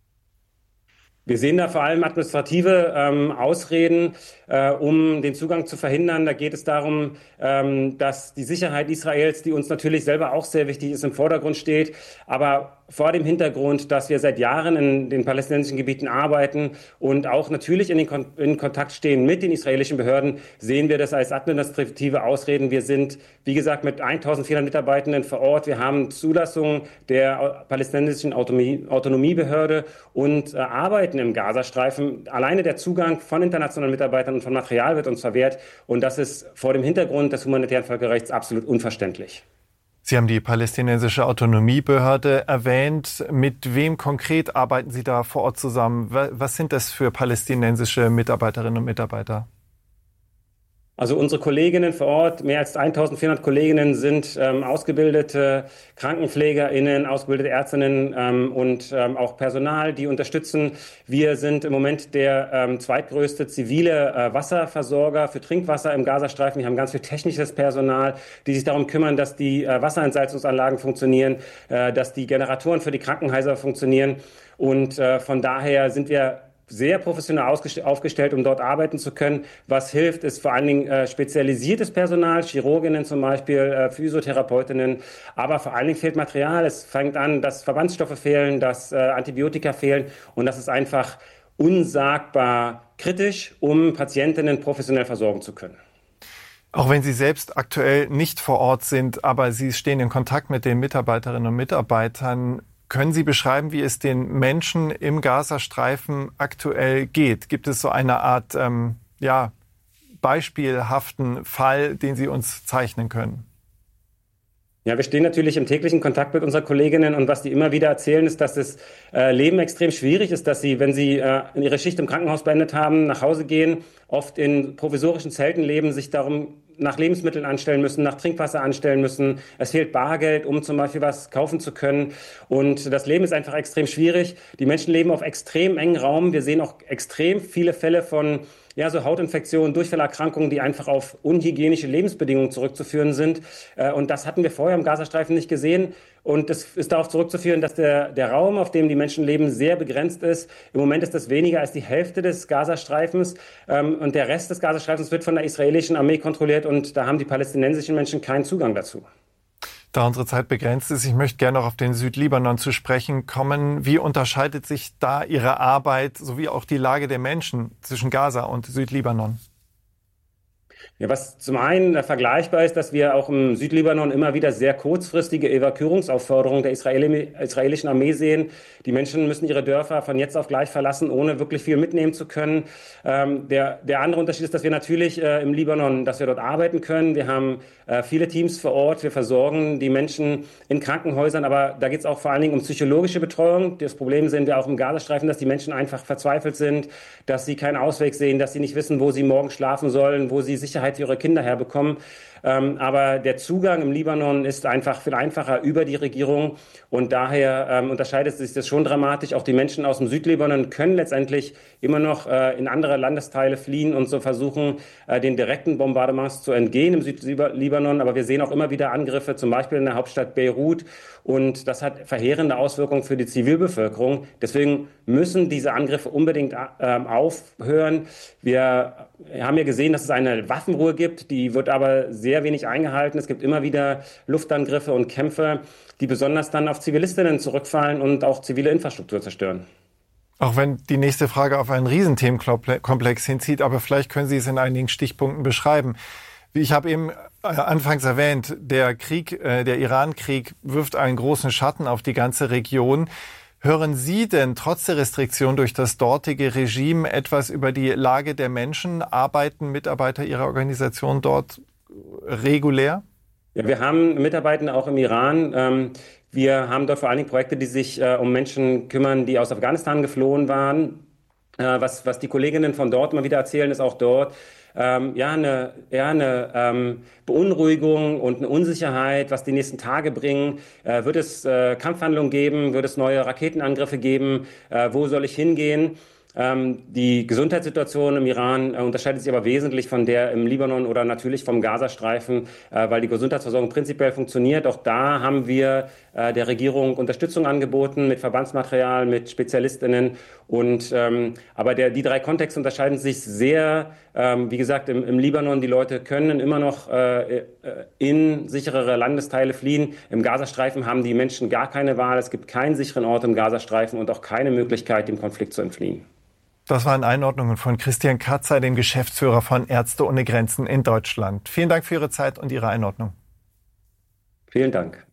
Wir sehen da vor allem administrative Ausreden, um den Zugang zu verhindern. Da geht es darum, dass die Sicherheit Israels, die uns natürlich selber auch sehr wichtig ist, im Vordergrund steht. Aber vor dem Hintergrund, dass wir seit Jahren in den palästinensischen Gebieten arbeiten und auch natürlich in Kontakt stehen mit den israelischen Behörden, sehen wir das als administrative Ausreden. Wir sind, wie gesagt, mit 1400 Mitarbeitenden vor Ort. Wir haben Zulassung der palästinensischen Autonomiebehörde und arbeiten im Gazastreifen. Alleine der Zugang von internationalen Mitarbeitern und von Material wird uns verwehrt. Und das ist vor dem Hintergrund des humanitären Völkerrechts absolut unverständlich. Sie haben die palästinensische Autonomiebehörde erwähnt. Mit wem konkret arbeiten Sie da vor Ort zusammen? Was sind das für palästinensische Mitarbeiterinnen und Mitarbeiter? Also unsere Kolleginnen vor Ort, mehr als 1400 Kolleginnen sind ausgebildete KrankenpflegerInnen, ausgebildete Ärztinnen und auch Personal, die unterstützen. Wir sind im Moment der zweitgrößte zivile Wasserversorger für Trinkwasser im Gazastreifen. Wir haben ganz viel technisches Personal, die sich darum kümmern, dass die Wasserentsalzungsanlagen funktionieren, dass die Generatoren für die Krankenhäuser funktionieren. Und von daher sind wir sehr professionell aufgestellt, um dort arbeiten zu können. Was hilft, ist vor allen Dingen spezialisiertes Personal, Chirurginnen zum Beispiel, Physiotherapeutinnen. Aber vor allen Dingen fehlt Material. Es fängt an, dass Verbandsstoffe fehlen, dass Antibiotika fehlen. Und das ist einfach unsagbar kritisch, um Patientinnen professionell versorgen zu können. Auch wenn Sie selbst aktuell nicht vor Ort sind, aber Sie stehen in Kontakt mit den Mitarbeiterinnen und Mitarbeitern, können Sie beschreiben, wie es den Menschen im Gazastreifen aktuell geht? Gibt es so eine Art beispielhaften Fall, den Sie uns zeichnen können? Ja, wir stehen natürlich im täglichen Kontakt mit unseren Kolleginnen und was die immer wieder erzählen, ist, dass das Leben extrem schwierig ist, dass sie, wenn sie ihre Schicht im Krankenhaus beendet haben, nach Hause gehen, oft in provisorischen Zelten leben, sich darum nach Lebensmitteln anstellen müssen, nach Trinkwasser anstellen müssen. Es fehlt Bargeld, um zum Beispiel was kaufen zu können. Und das Leben ist einfach extrem schwierig. Die Menschen leben auf extrem engen Raum. Wir sehen auch extrem viele Fälle von so Hautinfektionen, Durchfallerkrankungen, die einfach auf unhygienische Lebensbedingungen zurückzuführen sind. Und das hatten wir vorher im Gazastreifen nicht gesehen. Und das ist darauf zurückzuführen, dass der Raum, auf dem die Menschen leben, sehr begrenzt ist. Im Moment ist das weniger als die Hälfte des Gazastreifens. Und der Rest des Gazastreifens wird von der israelischen Armee kontrolliert. Und da haben die palästinensischen Menschen keinen Zugang dazu. Da unsere Zeit begrenzt ist, ich möchte gerne noch auf den Südlibanon zu sprechen kommen. Wie unterscheidet sich da Ihre Arbeit sowie auch die Lage der Menschen zwischen Gaza und Südlibanon? Ja, was zum einen vergleichbar ist, dass wir auch im Südlibanon immer wieder sehr kurzfristige Evakuierungsaufforderungen der israelischen Armee sehen. Die Menschen müssen ihre Dörfer von jetzt auf gleich verlassen, ohne wirklich viel mitnehmen zu können. Der andere Unterschied ist, dass wir natürlich im Libanon, dass wir dort arbeiten können. Wir haben viele Teams vor Ort. Wir versorgen die Menschen in Krankenhäusern. Aber da geht es auch vor allen Dingen um psychologische Betreuung. Das Problem sehen wir auch im Gazastreifen, dass die Menschen einfach verzweifelt sind, dass sie keinen Ausweg sehen, dass sie nicht wissen, wo sie morgen schlafen sollen, wo sie Sicherheit für ihre Kinder herbekommen. Aber der Zugang im Libanon ist einfach viel einfacher über die Regierung und daher unterscheidet sich das schon dramatisch. Auch die Menschen aus dem Südlibanon können letztendlich immer noch in andere Landesteile fliehen und so versuchen, den direkten Bombardements zu entgehen im Südlibanon. Aber wir sehen auch immer wieder Angriffe, zum Beispiel in der Hauptstadt Beirut. Und das hat verheerende Auswirkungen für die Zivilbevölkerung. Deswegen müssen diese Angriffe unbedingt aufhören. Wir haben ja gesehen, dass es eine Waffenruhe gibt. Die wird aber sehr wenig eingehalten. Es gibt immer wieder Luftangriffe und Kämpfe, die besonders dann auf Zivilistinnen zurückfallen und auch zivile Infrastruktur zerstören. Auch wenn die nächste Frage auf einen Riesenthemenkomplex hinzieht, aber vielleicht können Sie es in einigen Stichpunkten beschreiben. Wie ich habe eben anfangs erwähnt, der Iran-Krieg wirft einen großen Schatten auf die ganze Region. Hören Sie denn trotz der Restriktion durch das dortige Regime etwas über die Lage der Menschen? Arbeiten Mitarbeiter Ihrer Organisation dort regulär? Ja, wir haben Mitarbeiter auch im Iran. Wir haben dort vor allen Dingen Projekte, die sich um Menschen kümmern, die aus Afghanistan geflohen waren. Was die Kolleginnen von dort immer wieder erzählen, ist auch dort eine Beunruhigung und eine Unsicherheit, was die nächsten Tage bringen. Wird es Kampfhandlungen geben? Wird es neue Raketenangriffe geben? Wo soll ich hingehen? Die Gesundheitssituation im Iran unterscheidet sich aber wesentlich von der im Libanon oder natürlich vom Gazastreifen, weil die Gesundheitsversorgung prinzipiell funktioniert. Auch da haben wir der Regierung Unterstützung angeboten mit Verbandsmaterial, mit SpezialistInnen. Aber die drei Kontexte unterscheiden sich sehr. Wie gesagt, im Libanon, die Leute können immer noch in sicherere Landesteile fliehen. Im Gazastreifen haben die Menschen gar keine Wahl. Es gibt keinen sicheren Ort im Gazastreifen und auch keine Möglichkeit, dem Konflikt zu entfliehen. Das waren Einordnungen von Christian Katzer, dem Geschäftsführer von Ärzte ohne Grenzen in Deutschland. Vielen Dank für Ihre Zeit und Ihre Einordnung. Vielen Dank.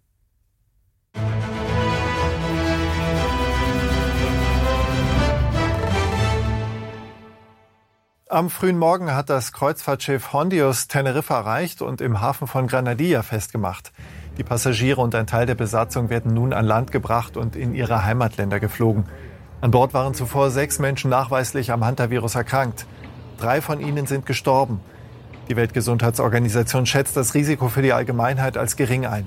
Am frühen Morgen hat das Kreuzfahrtschiff Hondios Teneriffa erreicht und im Hafen von Granadilla festgemacht. Die Passagiere und ein Teil der Besatzung werden nun an Land gebracht und in ihre Heimatländer geflogen. An Bord waren zuvor 6 Menschen nachweislich am Hantavirus erkrankt. 3 von ihnen sind gestorben. Die Weltgesundheitsorganisation schätzt das Risiko für die Allgemeinheit als gering ein.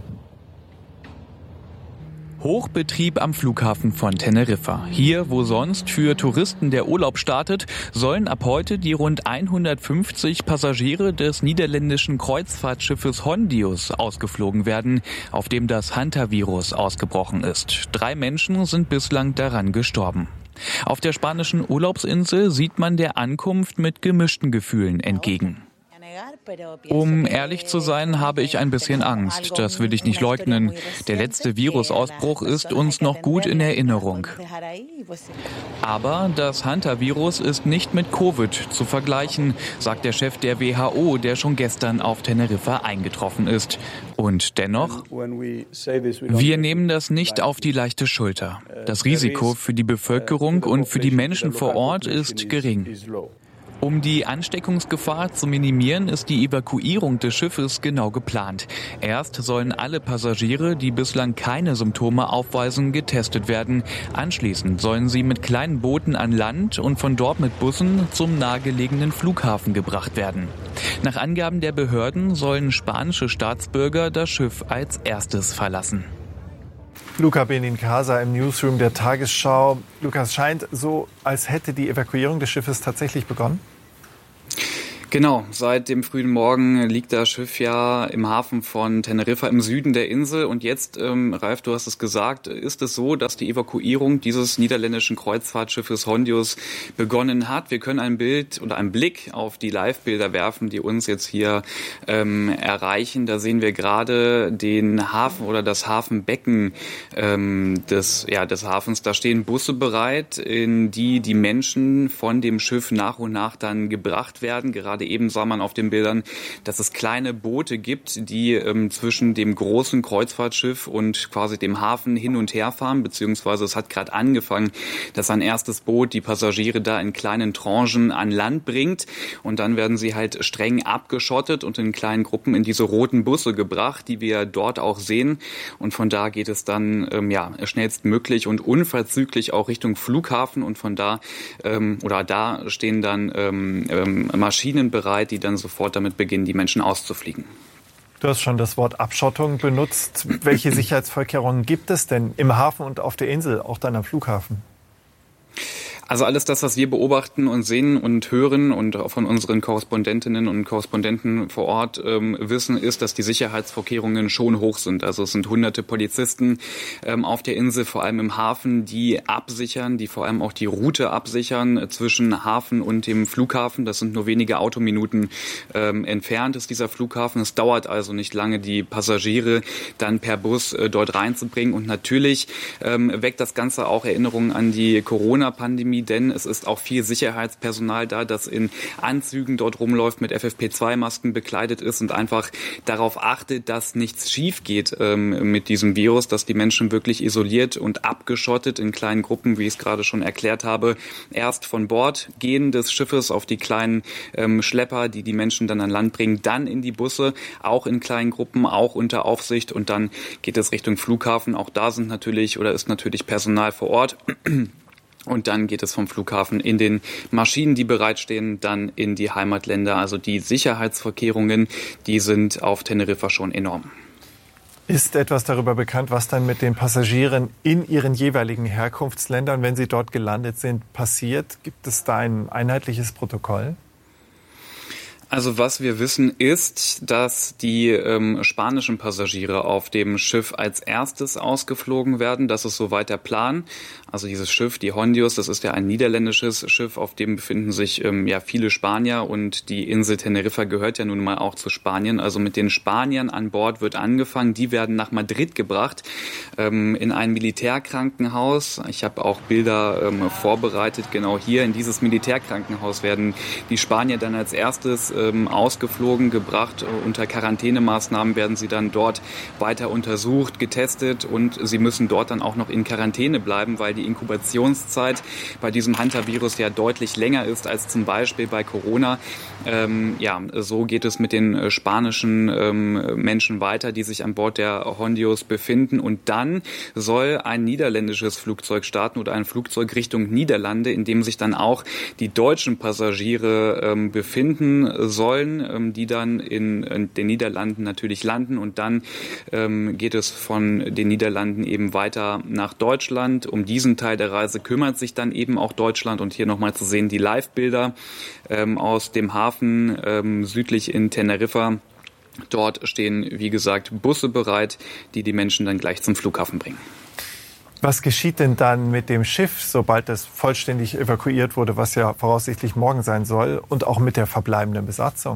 Hochbetrieb am Flughafen von Teneriffa. Hier, wo sonst für Touristen der Urlaub startet, sollen ab heute die rund 150 Passagiere des niederländischen Kreuzfahrtschiffes Hondios ausgeflogen werden, auf dem das Hantavirus ausgebrochen ist. 3 Menschen sind bislang daran gestorben. Auf der spanischen Urlaubsinsel sieht man der Ankunft mit gemischten Gefühlen entgegen. Um ehrlich zu sein, habe ich ein bisschen Angst. Das will ich nicht leugnen. Der letzte Virusausbruch ist uns noch gut in Erinnerung. Aber das Hantavirus ist nicht mit Covid zu vergleichen, sagt der Chef der WHO, der schon gestern auf Teneriffa eingetroffen ist. Und dennoch, wir nehmen das nicht auf die leichte Schulter. Das Risiko für die Bevölkerung und für die Menschen vor Ort ist gering. Um die Ansteckungsgefahr zu minimieren, ist die Evakuierung des Schiffes genau geplant. Erst sollen alle Passagiere, die bislang keine Symptome aufweisen, getestet werden. Anschließend sollen sie mit kleinen Booten an Land und von dort mit Bussen zum nahegelegenen Flughafen gebracht werden. Nach Angaben der Behörden sollen spanische Staatsbürger das Schiff als erstes verlassen. Luca Benincasa im Newsroom der Tagesschau. Lukas, scheint so, als hätte die Evakuierung des Schiffes tatsächlich begonnen? Genau, seit dem frühen Morgen liegt das Schiff ja im Hafen von Teneriffa im Süden der Insel. Und jetzt, Ralf, du hast es gesagt, ist es so, dass die Evakuierung dieses niederländischen Kreuzfahrtschiffes Hondios begonnen hat. Wir können ein Bild oder einen Blick auf die Live-Bilder werfen, die uns jetzt hier erreichen. Da sehen wir gerade den Hafen oder das Hafenbecken des Hafens. Da stehen Busse bereit, in die die Menschen von dem Schiff nach und nach dann gebracht werden. Gerade gerade eben sah man auf den Bildern, dass es kleine Boote gibt, die zwischen dem großen Kreuzfahrtschiff und quasi dem Hafen hin und her fahren, beziehungsweise es hat gerade angefangen, dass ein erstes Boot die Passagiere da in kleinen Tranchen an Land bringt und dann werden sie halt streng abgeschottet und in kleinen Gruppen in diese roten Busse gebracht, die wir dort auch sehen und von da geht es dann schnellstmöglich und unverzüglich auch Richtung Flughafen und von da da stehen dann Maschinen bereit, die dann sofort damit beginnen, die Menschen auszufliegen. Du hast schon das Wort Abschottung benutzt. Welche Sicherheitsvorkehrungen gibt es denn im Hafen und auf der Insel, auch dann am Flughafen? Also alles das, was wir beobachten und sehen und hören und auch von unseren Korrespondentinnen und Korrespondenten vor Ort wissen, ist, dass die Sicherheitsvorkehrungen schon hoch sind. Also es sind hunderte Polizisten auf der Insel, vor allem im Hafen, die absichern, die vor allem auch die Route absichern zwischen Hafen und dem Flughafen. Das sind nur wenige Autominuten entfernt ist dieser Flughafen. Es dauert also nicht lange, die Passagiere dann per Bus dort reinzubringen. Und natürlich weckt das Ganze auch Erinnerungen an die Corona-Pandemie, denn es ist auch viel Sicherheitspersonal da, das in Anzügen dort rumläuft, mit FFP2-Masken bekleidet ist und einfach darauf achtet, dass nichts schief geht mit diesem Virus, dass die Menschen wirklich isoliert und abgeschottet in kleinen Gruppen, wie ich es gerade schon erklärt habe, erst von Bord gehen des Schiffes auf die kleinen Schlepper, die die Menschen dann an Land bringen, dann in die Busse, auch in kleinen Gruppen, auch unter Aufsicht und dann geht es Richtung Flughafen. Auch da ist natürlich Personal vor Ort. Und dann geht es vom Flughafen in den Maschinen, die bereitstehen, dann in die Heimatländer. Also die Sicherheitsvorkehrungen, die sind auf Teneriffa schon enorm. Ist etwas darüber bekannt, was dann mit den Passagieren in ihren jeweiligen Herkunftsländern, wenn sie dort gelandet sind, passiert? Gibt es da ein einheitliches Protokoll? Also was wir wissen ist, dass die spanischen Passagiere auf dem Schiff als erstes ausgeflogen werden. Das ist soweit der Plan. Also dieses Schiff, die Hondios, das ist ja ein niederländisches Schiff, auf dem befinden sich viele Spanier und die Insel Teneriffa gehört ja nun mal auch zu Spanien. Also mit den Spaniern an Bord wird angefangen. Die werden nach Madrid gebracht in ein Militärkrankenhaus. Ich habe auch Bilder vorbereitet. Genau hier in dieses Militärkrankenhaus werden die Spanier dann als erstes ausgeflogen, gebracht. Unter Quarantänemaßnahmen werden sie dann dort weiter untersucht, getestet und sie müssen dort dann auch noch in Quarantäne bleiben, weil die Inkubationszeit bei diesem Hantavirus ja deutlich länger ist als zum Beispiel bei Corona. So geht es mit den spanischen Menschen weiter, die sich an Bord der Hondios befinden. Und dann soll ein niederländisches Flugzeug starten oder ein Flugzeug Richtung Niederlande, in dem sich dann auch die deutschen Passagiere befinden sollen, die dann in den Niederlanden natürlich landen. Und dann geht es von den Niederlanden eben weiter nach Deutschland. Um diesen Teil der Reise kümmert sich dann eben auch Deutschland. Und hier nochmal zu sehen die Live-Bilder aus dem Hafen südlich in Teneriffa. Dort stehen, wie gesagt, Busse bereit, die Menschen dann gleich zum Flughafen bringen. Was geschieht denn dann mit dem Schiff, sobald es vollständig evakuiert wurde, was ja voraussichtlich morgen sein soll, und auch mit der verbleibenden Besatzung?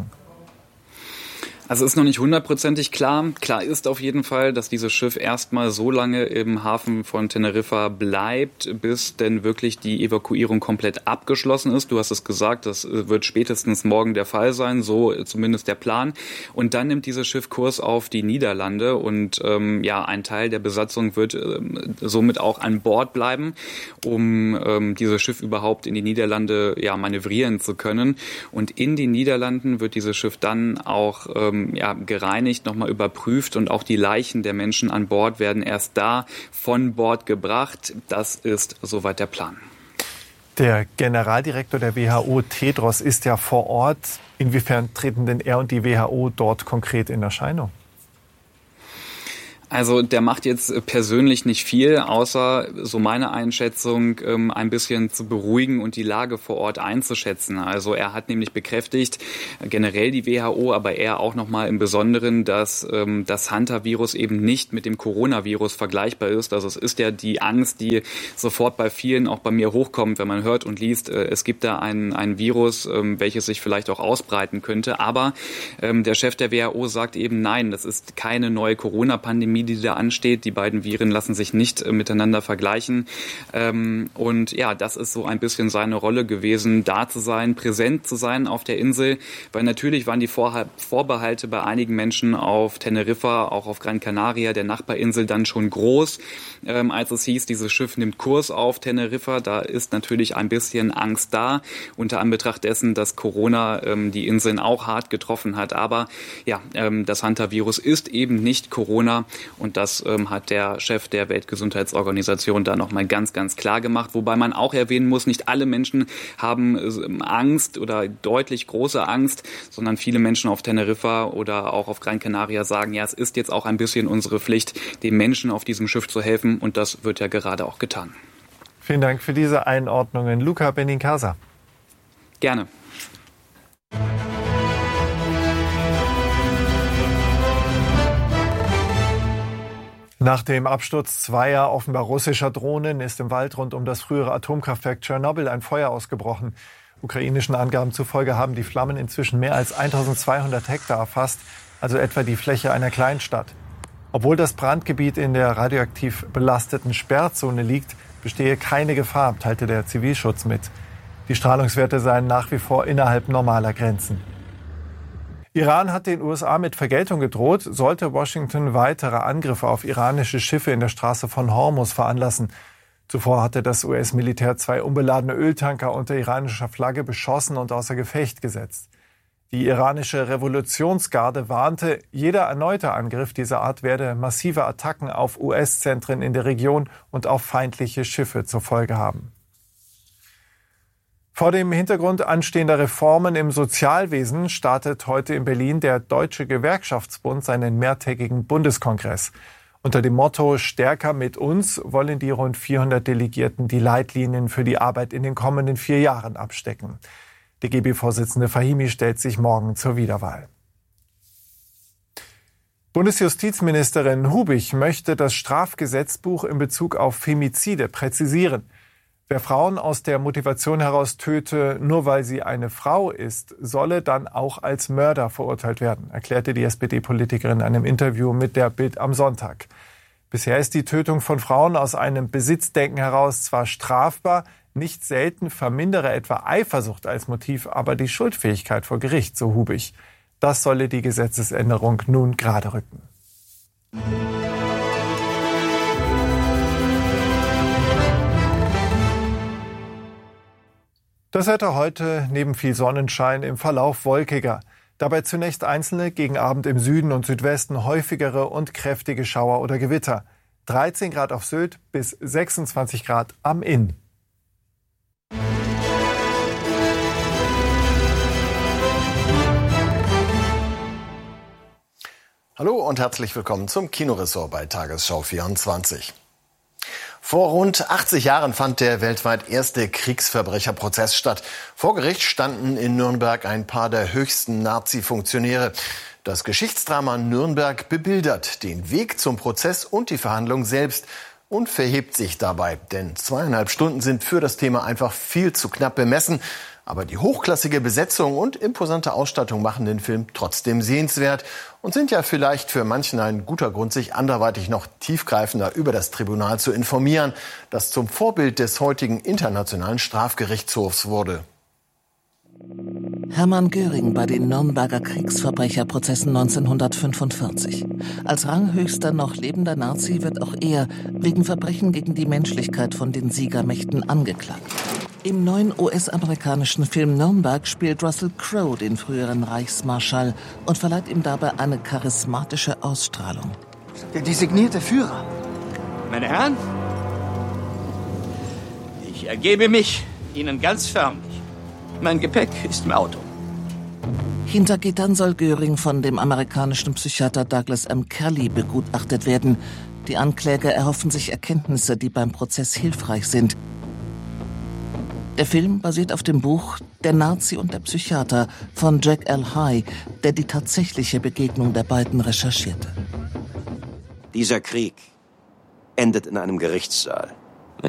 Also ist noch nicht hundertprozentig klar. Klar ist auf jeden Fall, dass dieses Schiff erstmal so lange im Hafen von Teneriffa bleibt, bis denn wirklich die Evakuierung komplett abgeschlossen ist. Du hast es gesagt, das wird spätestens morgen der Fall sein, so zumindest der Plan. Und dann nimmt dieses Schiff Kurs auf die Niederlande und ein Teil der Besatzung wird somit auch an Bord bleiben, um dieses Schiff überhaupt in die Niederlande manövrieren zu können. Und in den Niederlanden wird dieses Schiff dann auch gereinigt, nochmal überprüft und auch die Leichen der Menschen an Bord werden erst da von Bord gebracht. Das ist soweit der Plan. Der Generaldirektor der WHO, Tedros, ist ja vor Ort. Inwiefern treten denn er und die WHO dort konkret in Erscheinung? Also der macht jetzt persönlich nicht viel, außer, so meine Einschätzung, ein bisschen zu beruhigen und die Lage vor Ort einzuschätzen. Also er hat nämlich bekräftigt, generell die WHO, aber er auch nochmal im Besonderen, dass das Hantavirus eben nicht mit dem Coronavirus vergleichbar ist. Also es ist ja die Angst, die sofort bei vielen, auch bei mir hochkommt, wenn man hört und liest, es gibt da ein Virus, welches sich vielleicht auch ausbreiten könnte. Aber der Chef der WHO sagt eben, nein, das ist keine neue Corona-Pandemie. Pandemie, die da ansteht. Die beiden Viren lassen sich nicht miteinander vergleichen. Und ja, das ist so ein bisschen seine Rolle gewesen, da zu sein, präsent zu sein auf der Insel. Weil natürlich waren die Vorbehalte bei einigen Menschen auf Teneriffa, auch auf Gran Canaria, der Nachbarinsel, dann schon groß. Als es hieß, dieses Schiff nimmt Kurs auf Teneriffa, da ist natürlich ein bisschen Angst da, unter Anbetracht dessen, dass Corona die Inseln auch hart getroffen hat. Aber ja, das Hantavirus ist eben nicht Corona und das hat der Chef der Weltgesundheitsorganisation da nochmal ganz, ganz klar gemacht. Wobei man auch erwähnen muss, nicht alle Menschen haben Angst oder deutlich große Angst, sondern viele Menschen auf Teneriffa oder auch auf Gran Canaria sagen, ja, es ist jetzt auch ein bisschen unsere Pflicht, den Menschen auf diesem Schiff zu helfen und das wird ja gerade auch getan. Vielen Dank für diese Einordnungen. Luca Benincasa. Gerne. Nach dem Absturz zweier offenbar russischer Drohnen ist im Wald rund um das frühere Atomkraftwerk Tschernobyl ein Feuer ausgebrochen. Ukrainischen Angaben zufolge haben die Flammen inzwischen mehr als 1200 Hektar erfasst, also etwa die Fläche einer Kleinstadt. Obwohl das Brandgebiet in der radioaktiv belasteten Sperrzone liegt, bestehe keine Gefahr, teilte der Zivilschutz mit. Die Strahlungswerte seien nach wie vor innerhalb normaler Grenzen. Iran hat den USA mit Vergeltung gedroht, sollte Washington weitere Angriffe auf iranische Schiffe in der Straße von Hormuz veranlassen. Zuvor hatte das US-Militär 2 unbeladene Öltanker unter iranischer Flagge beschossen und außer Gefecht gesetzt. Die iranische Revolutionsgarde warnte, jeder erneute Angriff dieser Art werde massive Attacken auf US-Zentren in der Region und auf feindliche Schiffe zur Folge haben. Vor dem Hintergrund anstehender Reformen im Sozialwesen startet heute in Berlin der Deutsche Gewerkschaftsbund seinen mehrtägigen Bundeskongress. Unter dem Motto »Stärker mit uns« wollen die rund 400 Delegierten die Leitlinien für die Arbeit in den kommenden 4 Jahren abstecken. DGB-Vorsitzende Fahimi stellt sich morgen zur Wiederwahl. Bundesjustizministerin Hubich möchte das Strafgesetzbuch in Bezug auf Femizide präzisieren. Wer Frauen aus der Motivation heraus töte, nur weil sie eine Frau ist, solle dann auch als Mörder verurteilt werden, erklärte die SPD-Politikerin in einem Interview mit der Bild am Sonntag. Bisher ist die Tötung von Frauen aus einem Besitzdenken heraus zwar strafbar, nicht selten vermindere etwa Eifersucht als Motiv, aber die Schuldfähigkeit vor Gericht, so Hubich. Das solle die Gesetzesänderung nun gerade rücken. Das Wetter heute neben viel Sonnenschein im Verlauf wolkiger. Dabei zunächst einzelne, gegen Abend im Süden und Südwesten häufigere und kräftige Schauer oder Gewitter. 13 Grad auf Sylt bis 26 Grad am Inn. Hallo und herzlich willkommen zum Kinoressort bei Tagesschau 24. Vor rund 80 Jahren fand der weltweit erste Kriegsverbrecherprozess statt. Vor Gericht standen in Nürnberg ein paar der höchsten Nazi-Funktionäre. Das Geschichtsdrama Nürnberg bebildert den Weg zum Prozess und die Verhandlung selbst und verhebt sich dabei. Denn 2,5 Stunden sind für das Thema einfach viel zu knapp bemessen. Aber die hochklassige Besetzung und imposante Ausstattung machen den Film trotzdem sehenswert und sind ja vielleicht für manchen ein guter Grund, sich anderweitig noch tiefgreifender über das Tribunal zu informieren, das zum Vorbild des heutigen Internationalen Strafgerichtshofs wurde. Hermann Göring bei den Nürnberger Kriegsverbrecherprozessen 1945. Als ranghöchster noch lebender Nazi wird auch er wegen Verbrechen gegen die Menschlichkeit von den Siegermächten angeklagt. Im neuen US-amerikanischen Film Nürnberg spielt Russell Crowe den früheren Reichsmarschall und verleiht ihm dabei eine charismatische Ausstrahlung. Der designierte Führer. Meine Herren, ich ergebe mich Ihnen ganz förmlich. Mein Gepäck ist im Auto. Hinter Gittern soll Göring von dem amerikanischen Psychiater Douglas M. Kelly begutachtet werden. Die Ankläger erhoffen sich Erkenntnisse, die beim Prozess hilfreich sind. Der Film basiert auf dem Buch »Der Nazi und der Psychiater« von Jack L. High, der die tatsächliche Begegnung der beiden recherchierte. Dieser Krieg endet in einem Gerichtssaal.